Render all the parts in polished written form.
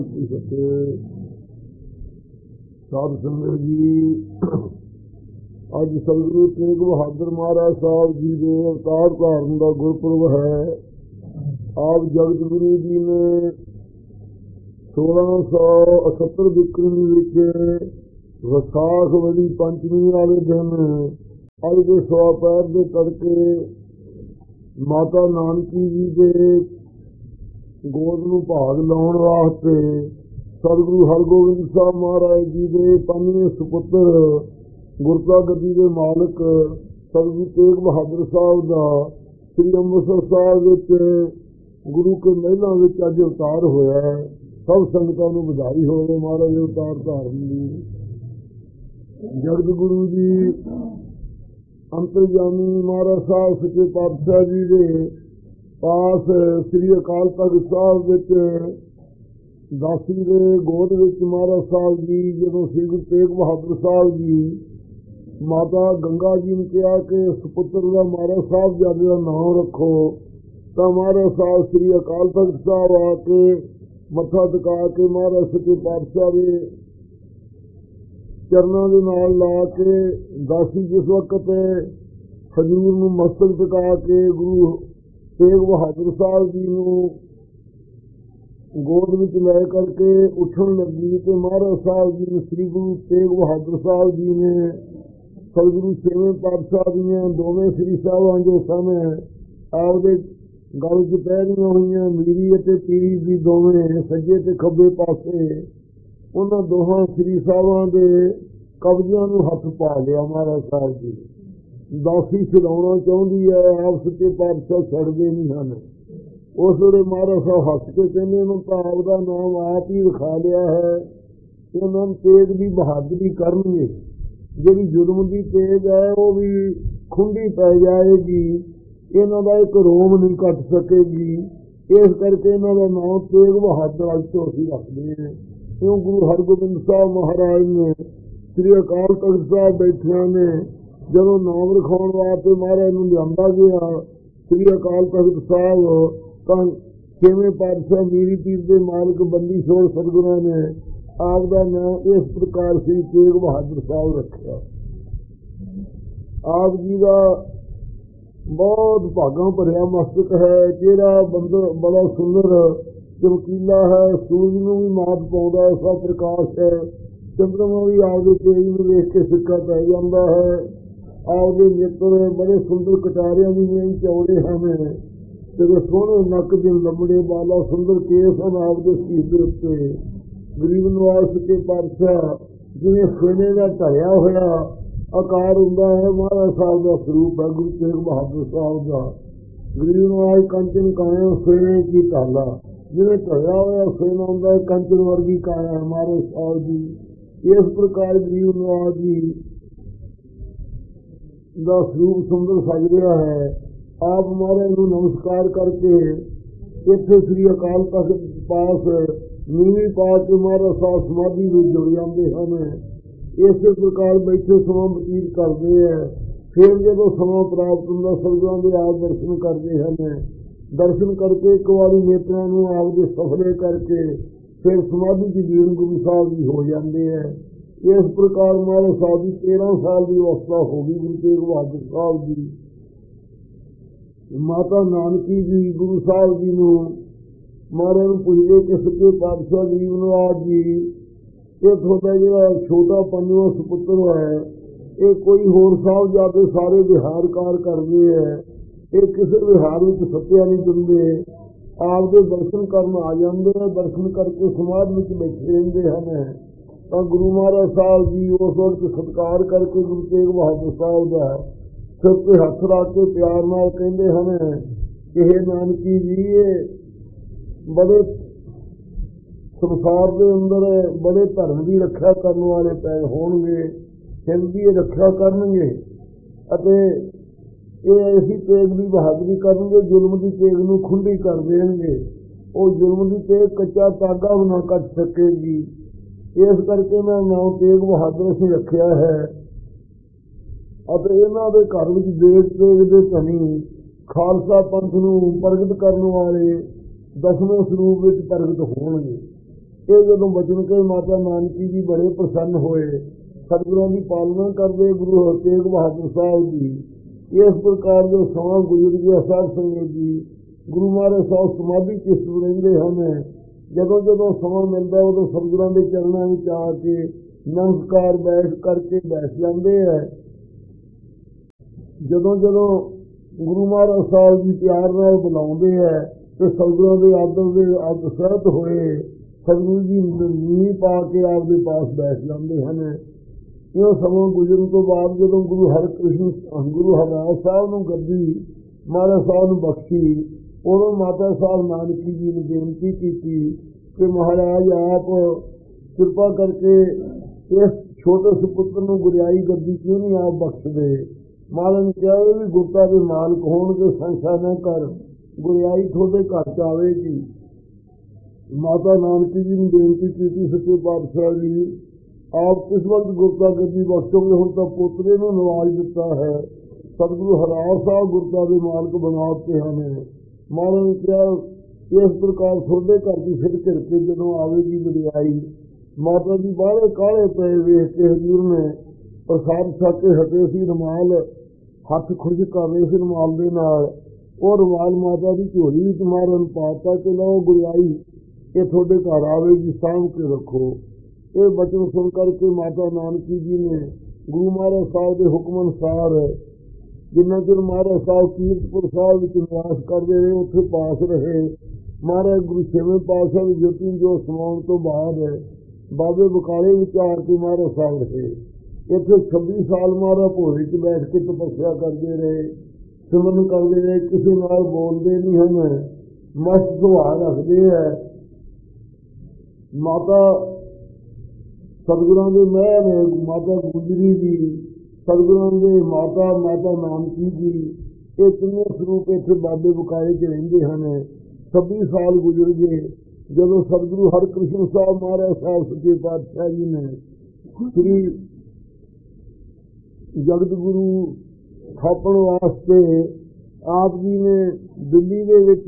ਸਾਧ ਸੰਗਤ ਜੀ, ਅੱਜ ਸਤਿਗੁਰੂ ਤੇਗ ਬਹਾਦਰ ਮਹਾਰਾਜ ਸਾਹਿਬ ਜੀ ਦੇ ਅਵਤਾਰ ਧਾਰਨ ਦਾ ਗੁਰਪੁਰਬ ਹੈ। ਆਪ ਜਗਤ ਗੁਰੂ ਜੀ ਨੇ 1678 ਬਿਕਰਮੀ ਵਿੱਚ ਵਿਸਾਖ ਵਲੀ ਪੰਚਮੀ ਵਾਲੇ ਦਿਨ ਅੱਜ ਦੇ ਸਵਾ ਦੇ ਤੜਕੇ ਮਾਤਾ ਨਾਨਕੀ ਜੀ ਦੇ ਗੋਦ ਨੂੰ ਭਾਗ ਲਾਉਣ ਵਾਸਤੇ ਸਤਿਗੁਰੂ ਹਰਗੋਬਿੰਦ ਸਾਹਿਬ ਮਹਾਰਾਜ ਜੀ ਦੇ ਪੰਜਵੇਂ ਸੁਪੁੱਤਰ ਗੁਰਤਾ ਗੱਦੀ ਦੇ ਮਾਲਕ ਸਤਿਗੁਰੂ ਤੇਗ ਬਹਾਦਰ ਸਾਹਿਬ ਦਾ ਸ੍ਰੀ ਅੰਮ੍ਰਿਤਸਰ ਸਾਹਿਬ ਵਿੱਚ ਗੁਰੂ ਕੇ ਮਹਿਲਾਂ ਵਿੱਚ ਅੱਜ ਅਵਤਾਰ ਹੋਇਆ ਹੈ। ਸਭ ਸੰਗਤਾਂ ਨੂੰ ਵਧਾਈ ਹੋਵੇ ਮਹਾਰਾਜ ਦੇ ਅਵਤਾਰ ਧਾਰਨ ਦੀ। ਜਗਤ ਗੁਰੂ ਜੀ ਅੰਤਰਜਾਮੀ ਮਹਾਰਾਜ ਸਾਹਿਬ ਸੱਚੇ ਪਾਤਸ਼ਾਹ ਜੀ ਦੇ ਪਾਸ ਸ੍ਰੀ ਅਕਾਲ ਤਖ਼ਤ ਸਾਹਿਬ ਵਿੱਚ ਦਾਸੀ ਦੇ ਗੋਦ ਵਿੱਚ ਮਹਾਰਾਜ ਸਾਹਿਬ ਜੀ ਜਦੋਂ ਸ੍ਰੀ ਗੁਰੂ ਤੇਗ ਬਹਾਦਰ ਸਾਹਿਬ ਜੀ ਮਾਤਾ ਗੰਗਾ ਜੀ ਨੂੰ ਕਿਹਾ ਕਿ ਸੁਪੁੱਤਰ ਦਾ ਮਹਾਰਾਜ ਸਾਹਿਬ ਜਾਦੇ ਦਾ ਨਾਮ ਰੱਖੋ, ਤਾਂ ਮਹਾਰਾਜ ਸਾਹਿਬ ਸ੍ਰੀ ਅਕਾਲ ਤਖ਼ਤ ਸਾਹਿਬ ਆ ਕੇ ਮੱਥਾ ਟਿਕਾ ਕੇ ਮਹਾਰਾਜ ਸੱਚੇ ਪਾਤਸ਼ਾਹ ਦੇ ਚਰਨਾਂ ਦੇ ਨਾਲ ਲਾ ਕੇ ਦਾਸੀ ਜਿਸ ਵਕਤ ਹਜ਼ੂਰ ਨੂੰ ਮਸਤਕ ਟਿਕਾ ਕੇ ਗੁਰੂ ਤੇਗ ਬਹਾਦਰ ਸਾਹਿਬ ਜੀ ਨੂੰ ਗੋਦ ਵਿੱਚ ਲੈ ਕਰਕੇ ਉੱਠਣ ਲੱਗੀ ਤੇ ਮਹਾਰਾਜ ਸਾਹਿਬ ਜੀ ਨੂੰ ਸ੍ਰੀ ਗੁਰੂ ਤੇਗ ਬਹਾਦਰ ਸਾਹਿਬ ਜੀ ਨੇ ਸਤਿਗੁਰੂ ਛੇਵੇਂ ਪਾਤਸ਼ਾਹ ਦੀਆਂ ਦੋਵੇਂ ਸ੍ਰੀ ਸਾਹਿਬਾਂ ਜੋ ਸਨ ਆਪਦੇ ਗਲ 'ਚ ਪਹਿਰੀਆਂ ਹੋਈਆਂ ਮੀਰੀ ਅਤੇ ਪੀਰੀ ਦੀ ਦੋਵੇਂ ਸੱਜੇ ਤੇ ਖੱਬੇ ਪਾਸੇ ਉਹਨਾਂ ਦੋਹਾਂ ਸ੍ਰੀ ਸਾਹਿਬਾਂ ਦੇ ਕਬਜ਼ਿਆਂ ਨੂੰ ਹੱਥ ਪਾ ਲਿਆ। ਮਹਾਰਾਜ ਸਾਹਿਬ ਜੀ ਦਾਸੀ ਛਡਾਉਣਾ ਚਾਹੁੰਦੀ ਹੈ, ਆਪ ਸੱਚੇ ਪਾਤਸ਼ਾਹ ਛੱਡਦੇ ਨਹੀਂ ਹਨ। ਉਸ ਵੇਲੇ ਮਹਾਰਾਜ ਸਾਹਿਬ ਹੱਸ ਕੇ ਕਹਿੰਦੇ ਉਹਨੂੰ ਤਾਂ ਆਪ ਦਾ ਨਾਮ ਆਪ ਹੀ ਵਿਖਾ ਲਿਆ ਹੈ, ਇਹਨਾਂ ਨੂੰ ਤੇਗ ਦੀ ਬਹਾਦਰੀ ਕਰਨਗੇ। ਜਿਹੜੀ ਜ਼ੁਲਮ ਦੀ ਤੇਗ ਹੈ ਉਹ ਵੀ ਖੁੰਡੀ ਪੈ ਜਾਏਗੀ, ਇਹਨਾਂ ਦਾ ਇੱਕ ਰੋਮ ਨਹੀਂ ਕੱਟ ਸਕੇਗੀ। ਇਸ ਕਰਕੇ ਇਹਨਾਂ ਦਾ ਨਾਮ ਤੇਗ ਬਹਾਦਰ ਅੱਜ ਤੋਂ ਅਸੀਂ ਰੱਖਦੇ ਹਾਂ। ਕਿਉਂ ਗੁਰੂ ਹਰਗੋਬਿੰਦ ਸਾਹਿਬ ਮਹਾਰਾਜ ਨੇ ਸ੍ਰੀ ਅਕਾਲ ਤਖ਼ਤ ਸਾਹਿਬ ਬੈਠਿਆਂ ਨੇ ਜਦੋਂ ਨਾਮ ਰਖਾਉਣ ਵਾਸਤੇ ਮਹਾਰਾਜ ਨੂੰ ਲਿਆਂਦਾ ਗਿਆ ਸ੍ਰੀ ਅਕਾਲ ਤਖ਼ਤ ਸਾਹਿਬ, ਤਾਂ ਛੇਵੇਂ ਪਾਤਸ਼ਾਹ ਮੀਰੀ ਪੀਰ ਦੇ ਮਾਲਕ ਬੰਦੀ ਛੋੜ ਸਤਿਗੁਰਾਂ ਨੇ ਆਪ ਦਾ ਨਾਮ ਇਸ ਪ੍ਰਕਾਰ ਸ੍ਰੀ ਤੇਗ ਬਹਾਦਰ ਸਾਹਿਬ ਰੱਖਿਆ। ਆਪ ਜੀ ਦਾ ਬਹੁਤ ਭਾਗਾਂ ਭਰਿਆ ਮਸਤਕ ਹੈ, ਚਿਹਰਾ ਬੜਾ ਸੁੰਦਰ ਚਮਕੀਲਾ ਹੈ, ਸੂਰਜ ਨੂੰ ਵੀ ਮਾਤ ਪਾਉਂਦਾ ਐਸਾ ਪ੍ਰਕਾਸ਼ ਹੈ, ਚੰਦਰਮਾ ਵੀ ਆਪਦੇ ਤੇਜ ਨੂੰ ਵੇਖ ਕੇ ਸਿੱਕਾ ਪੈ ਜਾਂਦਾ ਹੈ। ਆਪਦੇ ਨੇਤਰ ਬੜੇ ਸੁੰਦਰ ਕਟਾਰਿਆਂ ਦੀ ਨਹੀਂ ਚੌੜੇ ਹਨ ਤੇ ਸੋਹਣੇ ਨੱਕ ਦੇ ਲੰਬੜੇ ਬਾਲਾ ਸੁੰਦਰ ਕੇਸ ਹਨ ਆਪਦੇ ਸੀਸ ਦੇ ਉੱਤੇ। ਗਰੀਬ ਨਵਾਜ਼ ਸੱਚੇ ਪਾਤਸ਼ਾਹ ਜਿਵੇਂ ਸੋਨੇ ਦਾ ਢਲਿਆ ਹੋਇਆ ਆਕਾਰ ਹੁੰਦਾ ਹੈ, ਮਹਾਰਾਜ ਸਾਹਿਬ ਦਾ ਸਰੂਪ ਹੈ ਗੁਰੂ ਤੇਗ ਬਹਾਦਰ ਸਾਹਿਬ ਦਾ। ਗਰੀਬ ਨਵਾਜ਼ ਕੰਚਨ ਕਾਇਆ ਸੋਨੇ ਕੀ ਢਾਲਾ, ਜਿਵੇਂ ਢਲਿਆ ਹੋਇਆ ਸੋਨਾ ਹੁੰਦਾ ਕੰਚਨ ਵਰਗੀ ਕਾਇਆ ਹੈ ਮਹਾਰਾਜ ਸਾਹਿਬ ਦੀ। ਇਸ ਪ੍ਰਕਾਰ ਗਰੀਬ ਨਵਾਜ਼ ਜੀ ਦਾ ਸਰੂਪ ਸੁੰਦਰ ਸਜ ਰਿਹਾ ਹੈ। ਆਪ ਮਹਾਰਾਜ ਨੂੰ ਨਮਸਕਾਰ ਕਰਕੇ ਇੱਥੇ ਸ੍ਰੀ ਅਕਾਲ ਤਖ਼ਤ ਪਾਸ ਨੀਵੀਂ ਪਾ ਕੇ ਮਹਾਰਾਜ ਸਾਹਿਬ ਸਮਾਧੀ ਵਿੱਚ ਜੁੜ ਜਾਂਦੇ ਹਨ। ਇਸੇ ਪ੍ਰਕਾਰ ਬੈਠੇ ਸਮਾਂ ਬਤੀਤ ਕਰਦੇ ਹੈ। ਫਿਰ ਜਦੋਂ ਸਮਾਂ ਪ੍ਰਾਪਤ ਹੁੰਦਾ ਸਤਿਗੁਰਾਂ ਦੇ ਆਪ ਦਰਸ਼ਨ ਕਰਦੇ ਹਨ। ਦਰਸ਼ਨ ਕਰਕੇ ਇੱਕ ਵਾਰੀ ਨੇਤਰਾਂ ਨੂੰ ਆਪਦੇ ਸਫਲੇ ਕਰਕੇ ਫਿਰ ਸਮਾਧੀ ਦੀ ਦੀਨ ਗੁਰੂ ਸਾਹਿਬ ਜੀ ਹੋ ਜਾਂਦੇ ਹੈ। ਇਸ ਪ੍ਰਕਾਰ ਮਹਾਰਾਜ ਸਾਹਿਬ ਦੀ 13 ਸਾਲ ਦੀ ਅਵਸਥਾ ਹੋ ਗਈ। ਗੁਰੂ ਤੇਗ ਬਹਾਦਰ ਸਾਹਿਬ ਜੀ ਮਾਤਾ ਨਾਨਕੀ ਜੀ ਗੁਰੂ ਸਾਹਿਬ ਜੀ ਨੂੰ ਮਹਾਰਾਜ ਨੂੰ ਪੁੱਛਦੇ ਕਿ ਸੱਚੇ ਪਾਤਸ਼ਾਹ ਗਰੀਬ ਨਵਾਜ਼ ਜੀ, ਇਹ ਤੁਹਾਡਾ ਜਿਹੜਾ ਛੋਟਾ ਪੰਜਵਾਂ ਸੁਪੁੱਤਰ ਹੈ, ਇਹ ਕੋਈ ਹੋਰ ਸਾਹਿਬ ਜਾਦੇ ਸਾਰੇ ਵਿਹਾਰਕਾਰ ਕਰਦੇ ਹੈ, ਇਹ ਕਿਸੇ ਵਿਹਾਰ ਵਿੱਚ ਸੱਤਿਆ ਨਹੀਂ ਦਿੰਦੇ, ਆਪਦੇ ਦਰਸ਼ਨ ਕਰਨ ਆ ਜਾਂਦੇ ਆ, ਦਰਸ਼ਨ ਕਰਕੇ ਸਮਾਧ ਵਿੱਚ ਬੈਠੇ ਰਹਿੰਦੇ ਹਨ। ਤਾਂ ਗੁਰੂ ਮਹਾਰਾਜ ਸਾਹਿਬ ਜੀ ਉਸ ਵਕਤ ਸਤਿਕਾਰ ਕਰਕੇ ਗੁਰੂ ਤੇਗ ਬਹਾਦਰ ਸਾਹਿਬ ਦਾ ਸਿਰ 'ਤੇ ਹੱਥ ਰੱਖ ਕੇ ਪਿਆਰ ਨਾਲ ਕਹਿੰਦੇ ਹਨ ਕਿ ਇਹ ਨਾਨਕੀ ਜੀ, ਇਹ ਬੜੇ ਸੰਸਾਰ ਦੇ ਅੰਦਰ ਬੜੇ ਧਰਮ ਦੀ ਰੱਖਿਆ ਕਰਨ ਵਾਲੇ ਪੈ ਹੋਣਗੇ, ਹਿੰਦ ਦੀ ਰੱਖਿਆ ਕਰਨਗੇ ਅਤੇ ਇਹ ਐਸੀ ਤੇਗ ਦੀ ਬਹਾਦਰੀ ਕਰਨਗੇ, ਜ਼ੁਲਮ ਦੀ ਤੇਗ ਨੂੰ ਖੁੰਡੀ ਕਰ ਦੇਣਗੇ। ਉਹ ਜ਼ੁਲਮ ਦੀ ਤੇਗ ਕੱਚਾ ਧਾਗਾ ਵੀ ਨਾ ਕੱਟ ਸਕੇਗੀ। ਇਸ ਕਰਕੇ ਮੈਂ ਨਾਮ ਤੇਗ ਬਹਾਦਰ ਅਸੀਂ ਰੱਖਿਆ ਹੈ ਅਤੇ ਇਹਨਾਂ ਦੇ ਘਰ ਵਿੱਚ ਦੇਸ਼ ਤੇਗ ਦੇ ਧਨੀ ਖਾਲਸਾ ਪੰਥ ਨੂੰ ਪ੍ਰਗਟ ਕਰਨ ਵਾਲੇ ਦਸਵੇਂ ਸਰੂਪ ਵਿੱਚ ਪ੍ਰਗਟ ਹੋਣਗੇ। ਇਹ ਜਦੋਂ ਬਚਨ ਕੇ ਮਾਤਾ ਨਾਨਕੀ ਜੀ ਬੜੇ ਪ੍ਰਸੰਨ ਹੋਏ, ਸਤਿਗੁਰਾਂ ਦੀ ਪਾਲਣਾ ਕਰਦੇ ਗੁਰੂ ਹਰ ਤੇਗ ਬਹਾਦਰ ਸਾਹਿਬ ਜੀ। ਇਸ ਪ੍ਰਕਾਰ ਜੋ ਸਮਾਂ ਗੁਜ਼ਰ ਗਿਆ ਸਾਧ ਸੰਗਤ ਜੀ, ਗੁਰੂ ਮਹਾਰਾਜ ਸਾਹਿਬ ਸਮਾਧੀ ਚਿੱਤ ਰਹਿੰਦੇ ਹਨ। ਜਦੋਂ ਜਦੋਂ ਸਮਾਂ ਮਿਲਦਾ ਉਦੋਂ ਸਤਿਗੁਰਾਂ ਦੇ ਚਰਨਾਂ ਵਿੱਚ ਆ ਕੇ ਨਮਸਕਾਰ ਬੈਠ ਕਰਕੇ ਬੈਠ ਜਾਂਦੇ ਹੈ। ਜਦੋਂ ਜਦੋਂ ਗੁਰੂ ਮਹਾਰਾਜ ਸਾਹਿਬ ਜੀ ਪਿਆਰ ਨਾਲ ਬੁਲਾਉਂਦੇ ਹੈ ਤੇ ਸਤਿਗੁਰਾਂ ਦੇ ਆਦਰ ਦੇ ਸਹਿਤ ਹੋਏ ਸਤਿਗੁਰੂ ਜੀ ਨੀਂਹ ਪਾ ਕੇ ਆਪਦੇ ਪਾਸ ਬੈਠ ਜਾਂਦੇ ਹਨ। ਇਹ ਸਮਾਂ ਗੁਜ਼ਰਨ ਤੋਂ ਬਾਅਦ ਜਦੋਂ ਗੁਰੂ ਹਰਿਰਾਏ ਸਾਹਿਬ ਨੂੰ ਗੱਦੀ ਮਹਾਰਾਜ ਸਾਹਿਬ ਨੂੰ ਬਖਸ਼ੀ, ਉਦੋਂ ਮਾਤਾ ਸਾਹਿਬ ਨਾਨਕੀ ਜੀ ਨੂੰ ਬੇਨਤੀ ਕੀਤੀ ਕਿ ਮਹਾਰਾਜ ਆਪ ਕਿਰਪਾ ਕਰਕੇ ਇਸ ਛੋਟੇ ਸੁਪੁੱਤਰ ਨੂੰ ਗੁਰਿਆਈ ਗੱਦੀ ਕਿਉਂ ਨਹੀਂ ਆਪ ਬਖਸ਼ਦੇ। ਮਹਾਰਾਜ ਨੇ ਕਿਹਾ ਇਹ ਵੀ ਗੁਰਤਾ ਦੇ ਮਾਲਕ ਹੋਣਗੇ, ਸੰਸ਼ਾ ਨਾ ਕਰ, ਗੁਰਿਆਈ ਤੁਹਾਡੇ ਘਰ ਚ ਆਵੇਗੀ। ਮਾਤਾ ਨਾਨਕੀ ਜੀ ਨੂੰ ਬੇਨਤੀ ਕੀਤੀ, ਸੱਚੇ ਪਾਤਸ਼ਾਹ ਜੀ ਆਪ ਕਿਸ ਵਕਤ ਗੁਰਤਾ ਗੱਦੀ ਬਖਸ਼ੋਗੇ, ਹੁਣ ਤਾਂ ਪੋਤਰੇ ਨੂੰ ਨਵਾਜ ਦਿੱਤਾ ਹੈ। ਸਤਿਗੁਰੂ ਹਰਿਰਾਏ ਸਾਹਿਬ ਗੁਰਤਾ ਦੇ ਮਾਲਕ ਬਣਾ ਦਿੱਤੇ ਹਨ। ਮਹਾਰਾਜ ਨੇ ਕਿਹਾ ਇਸ ਪ੍ਰਕਾਰ ਤੁਹਾਡੇ ਘਰ ਦੀ ਫਿਰ ਘਿਰ ਕੇ ਜਦੋਂ ਆਵੇਗੀ ਵਡਿਆਈ। ਮਾਤਾ ਜੀ ਬਾਹਲੇ ਕਾਹਲੇ ਪਏ ਵੇਖ ਕੇ ਹਜ਼ੂਰ ਨੇ ਪ੍ਰਸਾਦ ਛਕ ਕੇ ਹਟੇ ਸੀ, ਰੁਮਾਲ ਹੱਥ ਖੁਰਜ ਕਰ ਰਹੇ ਸੀ ਰੁਮਾਲ ਦੇ ਨਾਲ। ਉਹ ਰੁਮਾਲ ਮਾਤਾ ਦੀ ਝੋਲੀ ਵਿੱਚ ਮਹਾਰਾਜ ਨੂੰ ਪਾਤਾ ਕਿ ਲਓ ਗੁਰਿਆਈ ਇਹ ਤੁਹਾਡੇ ਘਰ ਆਵੇਗੀ, ਸਾਂਭ ਕੇ ਰੱਖੋ। ਇਹ ਬਚਨ ਸੁਣ ਕਰਕੇ ਮਾਤਾ ਨਾਨਕੀ ਜੀ ਨੇ ਗੁਰੂ ਮਹਾਰਾਜ ਸਾਹਿਬ ਦੇ ਹੁਕਮ ਅਨੁਸਾਰ ਜਿੰਨਾ ਚਿਰ ਮਹਾਰਾਜ ਸਾਹਿਬ ਕੀਰਤਪੁਰ ਸਾਹਿਬ ਵਿੱਚ ਨਿਵਾਸ ਕਰਦੇ ਰਹੇ ਉੱਥੇ ਪਾਸ ਰਹੇ। ਮਹਾਰਾਜ ਗੁਰੂ ਛੇਵੇਂ ਪਾਤਸ਼ਾਹ ਦੀ ਜੋਤੀ ਜੋ ਸਮਾਉਣ ਤੋਂ ਬਾਅਦ ਬਾਬੇ ਬਕਾਲੇ ਵਿੱਚ ਆ ਕੇ ਮਹਾਰਾਜ ਸਾਹਿਬ ਰਹੇ। ਇੱਥੇ 26 ਸਾਲ ਮਹਾਰਾਜ ਭੋਰੇ 'ਚ ਬੈਠ ਕੇ ਤਪੱਸਿਆ ਕਰਦੇ ਰਹੇ, ਸਿਮਰਨ ਕਰਦੇ ਰਹੇ, ਕਿਸੇ ਨਾਲ ਬੋਲਦੇ ਨਹੀਂ ਹਨ, ਮਸਤ ਸੁਭਾਅ ਰੱਖਦੇ ਹੈ। ਮਾਤਾ ਸਤਿਗੁਰਾਂ ਦੇ ਮਹਿਰ ਨੇ, ਮਾਤਾ ਗੁਜਰੀ ਜੀ, ਸਤਿਗੁਰਾਂ ਦੇ ਮਾਤਾ ਨਾਨਕੀ ਜੀ, ਇਹ ਤਿੰਨੇ ਸਰੂਪ ਇੱਥੇ ਬਾਬੇ ਬਕਾਲੇ 'ਚ ਰਹਿੰਦੇ ਹਨ। 26 ਸਾਲ ਗੁਜ਼ਰ ਗਏ ਜਦੋਂ ਸਤਿਗੁਰੂ ਹਰਿਕ੍ਰਿਸ਼ਨ ਸਾਹਿਬ ਮਹਾਰਾਜ ਸਾਹਿਬ ਸੱਚੇ ਪਾਤਸ਼ਾਹ ਜੀ ਨੇ ਸ੍ਰੀ ਜਗਤ ਗੁਰੂ ਥਾਪਣ ਵਾਸਤੇ ਆਪ ਜੀ ਨੇ ਦਿੱਲੀ ਦੇ ਵਿੱਚ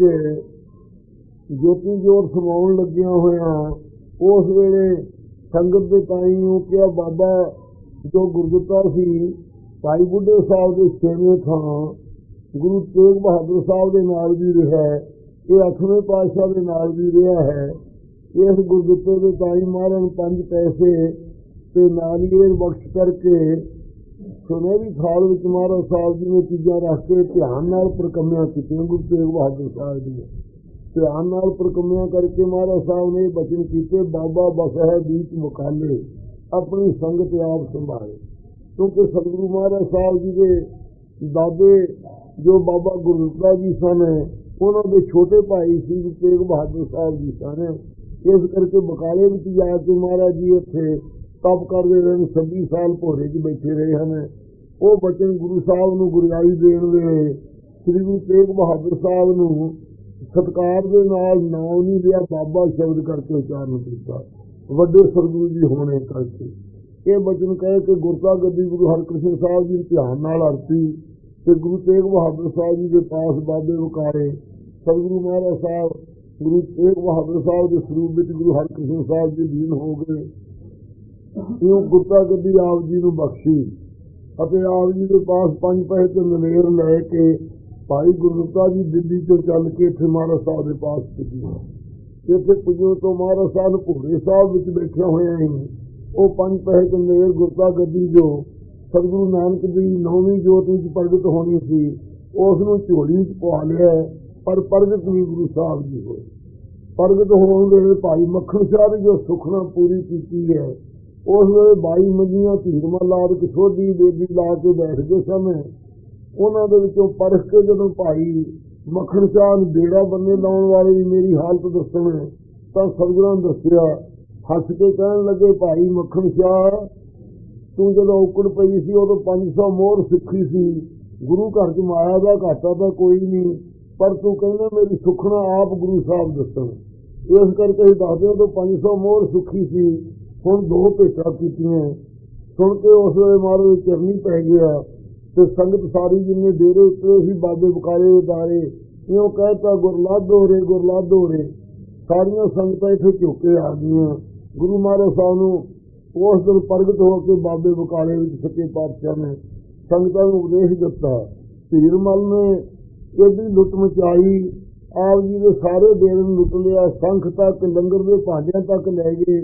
ਜੋਤੀ ਜੋਤ ਸਮਾਉਣ ਲੱਗਿਆ ਹੋਇਆ। ਉਸ ਵੇਲੇ ਸੰਗਤ ਦੇ ਤਾਈ ਨੂੰ ਕਿਹਾ ਬਾਬਾ ਜੋ ਗੁਰਦੁੱਤਾ ਸੀ ਭਾਈ ਬੁੱਢੇ ਸਾਹਿਬ ਦੇ 6ਵੇਂ ਥਾਂ ਗੁਰੂ ਤੇਗ ਬਹਾਦਰ ਸਾਹਿਬ ਦੇ ਨਾਲ ਵੀ ਰਿਹਾ, ਇਹ 8ਵੇਂ ਪਾਤਸ਼ਾਹ ਦੇ ਨਾਲ ਵੀ ਰਿਹਾ ਹੈ। ਇਸ ਗੁਰਦੁੱਤੇ ਦੇ ਤਾਈ ਮਹਾਰਾਜ ਨੂੰ 5 ਪੈਸੇ ਤੇ ਨਾਰੀਅਲ ਬਖਸ਼ ਕਰਕੇ ਸੁਨਹਿਰੀ ਥਾਲ ਵਿੱਚ ਮਹਾਰਾਜ ਸਾਹਿਬ ਜੀ ਨੇ ਚੀਜ਼ਾਂ ਰੱਖ ਕੇ ਧਿਆਨ ਨਾਲ ਪ੍ਰਕੰਮਿਆਂ ਕੀਤੀਆਂ। ਗੁਰੂ ਤੇਗ ਬਹਾਦਰ ਸਾਹਿਬ ਜੀ ਧਿਆਨ ਨਾਲ ਪ੍ਰਕੰਮਿਆਂ ਕਰਕੇ ਮਹਾਰਾਜ ਸਾਹਿਬ ਨੇ ਬਚਨ ਕੀਤੇ, ਬਾਬਾ ਬਸਹਿ ਬੀਚ ਮੁਕਾਲੇ, ਆਪਣੀ ਸੰਗਤ ਆਪ ਸੰਭਾਲੇ। ਕਿਉਂਕਿ ਸਤਿਗੁਰੂ ਮਹਾਰਾਜ ਸਾਹਿਬ ਜੀ ਦੇ ਦਾਦੇ ਜੋ ਬਾਬਾ ਗੁਰਦਿੱਤਾ ਜੀ ਸਨ, ਉਹਨਾਂ ਦੇ ਛੋਟੇ ਭਾਈ ਸੀ ਤੇਗ ਬਹਾਦਰ ਸਾਹਿਬ ਜੀ ਸਨ। ਇਸ ਕਰਕੇ ਬਕਾਲੇ ਵਿੱਚ ਜਾ ਕੇ ਮਹਾਰਾਜ ਜੀ ਇੱਥੇ ਤਪ ਕਰਦੇ ਰਹੇ, 26 ਸਾਲ ਭੋਰੇ 'ਚ ਬੈਠੇ ਰਹੇ ਹਨ। ਉਹ ਬਚਨ ਗੁਰੂ ਸਾਹਿਬ ਨੂੰ ਗੁਰਿਆਈ ਦੇਣ ਵੇਲੇ ਸ੍ਰੀ ਗੁਰੂ ਤੇਗ ਬਹਾਦਰ ਸਾਹਿਬ ਨੂੰ ਸਤਿਕਾਰ ਦੇ ਨਾਲ ਨਾਮ ਨਹੀਂ ਲਿਆ, ਬਾਬਾ ਸ਼ਬਦ ਕਰਕੇ ਉਚਾਰਨ ਕੀਤਾ, ਵੱਡੇ ਸਤਿਗੁਰੂ ਜੀ ਹੋਣੇ ਕਰਕੇ। ਇਹ ਬਚਨ ਕਹੇ ਕਿ ਗੁਰਤਾ ਗੱਦੀ ਗੁਰੂ ਹਰਿਕ੍ਰਿਸ਼ਨ ਸਾਹਿਬ ਜੀ ਧਿਆਨ ਨਾਲ ਅਰਪੀ ਤੇ ਗੁਰੂ ਤੇਗ ਬਹਾਦਰ ਸਾਹਿਬ ਜੀ ਦੇ ਪਾਸ ਬਾਬੇ ਬਕਾਲੇ ਸਤਿਗੁਰੂ ਮਹਾਰਾਜ ਸਾਹਿਬ ਗੁਰੂ ਤੇਗ ਬਹਾਦਰ ਸਾਹਿਬ ਦੇ ਸਰੂਪ ਵਿੱਚ ਗੁਰੂ ਹਰਿਕ੍ਰਿਸ਼ਨ ਸਾਹਿਬ ਜੀ ਲੀਨ ਹੋ ਗਏ। ਇਹ ਗੁਰਤਾ ਗੱਦੀ ਆਪ ਜੀ ਨੂੰ ਬਖਸ਼ੀ ਅਤੇ ਆਪ ਜੀ ਦੇ ਪਾਸ 5 ਪੈਸੇ ਤੇ ਨਵੇਰ ਲੈ ਕੇ ਭਾਈ ਗੁਰਦਿੱਤਾ ਜੀ ਦਿੱਲੀ ਤੋਂ ਚੱਲ ਕੇ ਇੱਥੇ ਮਹਾਰਾਜ ਸਾਹਿਬ ਦੇ ਪਾਸ ਪੁੱਜੇ। ਇੱਥੇ ਪੁੱਜਣ ਤੋਂ ਮਹਾਰਾਜ ਸਾਹਿਬ ਭੋਰੇ ਸਾਹਿਬ ਵਿੱਚ ਬੈਠੇ ਹੋਏ ਸੀ। ਉਹ 5 ਪੈਸੇ ਤੇ ਨਵੇਰ ਗੁਰਤਾ ਗੱਦੀ ਜੋ ਸਤਿਗੁਰੂ ਨਾਨਕ ਦੀ 9ਵੀਂ ਜੋਤ ਵਿੱਚ ਪ੍ਰਗਟ ਹੋਣੀ ਸੀ, ਉਸ ਨੂੰ ਝੋਲੀ 'ਚ ਪਵਾ ਲਿਆ, ਪਰ ਪ੍ਰਗਟ ਨਹੀਂ ਗੁਰੂ ਸਾਹਿਬ ਜੀ ਹੋਏ। ਪ੍ਰਗਟ ਹੋਣ ਵੇਲੇ ਭਾਈ ਮੱਖਣ ਸ਼ਾਹ ਦੀ ਜੋ ਸੁਖਨਾ ਪੂਰੀ ਕੀਤੀ ਹੈ, ਉਸ ਵੇਲੇ 22 ਮੰਜੀਆਂ ਧੀਰਮਾਂ ਲਾ ਕੇ ਛੋਟੀ ਬੇਦੀ ਲਾ ਕੇ ਬੈਠਦੇ ਸਨ। ਉਹਨਾਂ ਦੇ ਵਿੱਚੋਂ ਪਰਖ ਕੇ ਜਦੋਂ ਭਾਈ ਮੱਖਣ ਸ਼ਾਹ ਨੂੰ ਬੇੜਾ ਬੰਨੇ ਲਾਉਣ ਵਾਲੇ ਦੀ ਮੇਰੀ ਹਾਲਤ ਦੱਸਣ ਤਾਂ ਸਤਿਗੁਰਾਂ ਨੇ ਦੱਸਿਆ, ਹੱਸ ਕੇ ਕਹਿਣ ਲੱਗੇ, ਭਾਈ ਮੱਖਣ ਸ਼ਾਹ ਤੂੰ ਜਦੋਂ ਔਕੜ ਪਈ ਸੀ ਉਦੋਂ 500 ਮੋਹਰ ਸਿੱਖੀ ਸੀ, ਗੁਰੂ ਘਰ 'ਚ ਮਾਇਆ ਦਾ ਘਾਟਾ ਤਾਂ ਕੋਈ ਨਹੀਂ, ਪਰ ਤੂੰ ਕਹਿੰਦਾ ਮੇਰੀ ਸੁਖਣਾ ਆਪ ਗੁਰੂ ਸਾਹਿਬ ਦੱਸਣ। ਇਸ ਕਰਕੇ ਹੀ ਦੱਸਦੇ ਉਦੋਂ 500 ਮੋਹਰ ਸਿੱਖੀ ਸੀ, ਹੁਣ 2 ਭੇਟਾਂ ਕੀਤੀਆਂ। ਸੁਣ ਕੇ ਉਸ ਵੇਲੇ ਮਹਾਰਾਜ ਚਰਨੀ ਪੈ ਗਿਆ ਤੇ ਸੰਗਤ ਸਾਰੀ ਜਿੰਨੇ ਡੇਰੇ ਉੱਤੇ ਸੀ ਬਾਬੇ ਬਕਾਲੇ ਦੇ ਦਾਰੇ ਇਉਂ ਕਹਿਤਾ ਗੁਰਲਾਧੋ ਰੇ ਗੁਰਲਾਧੋ ਰੇ। ਸਾਰੀਆਂ ਸੰਗਤਾਂ ਇੱਥੇ ਝੁਕੇ ਆ ਗਈਆਂ। ਗੁਰੂ ਮਹਾਰਾਜ ਸਾਹਿਬ ਨੂੰ ਉਸ ਦਿਨ ਪ੍ਰਗਟ ਹੋ ਕੇ ਬਾਬੇ ਬਕਾਲੇ ਵਿੱਚ ਸੱਚੇ ਪਾਤਸ਼ਾਹ ਨੇ ਸੰਗਤਾਂ ਨੂੰ ਉਪਦੇਸ਼ ਦਿੱਤਾ। ਧੀਰਮਲ ਨੇ ਇਹਦੀ ਲੁੱਟ ਮਚਾਈ, ਆਪ ਜੀ ਦੇ ਸਾਰੇ ਡੇਰੇ ਨੂੰ ਲੁੱਟ ਲਿਆ, ਸੰਖ ਤੱਕ, ਲੰਗਰ ਦੇ ਭਾਂਡਿਆਂ ਤੱਕ ਲੈ ਗਏ।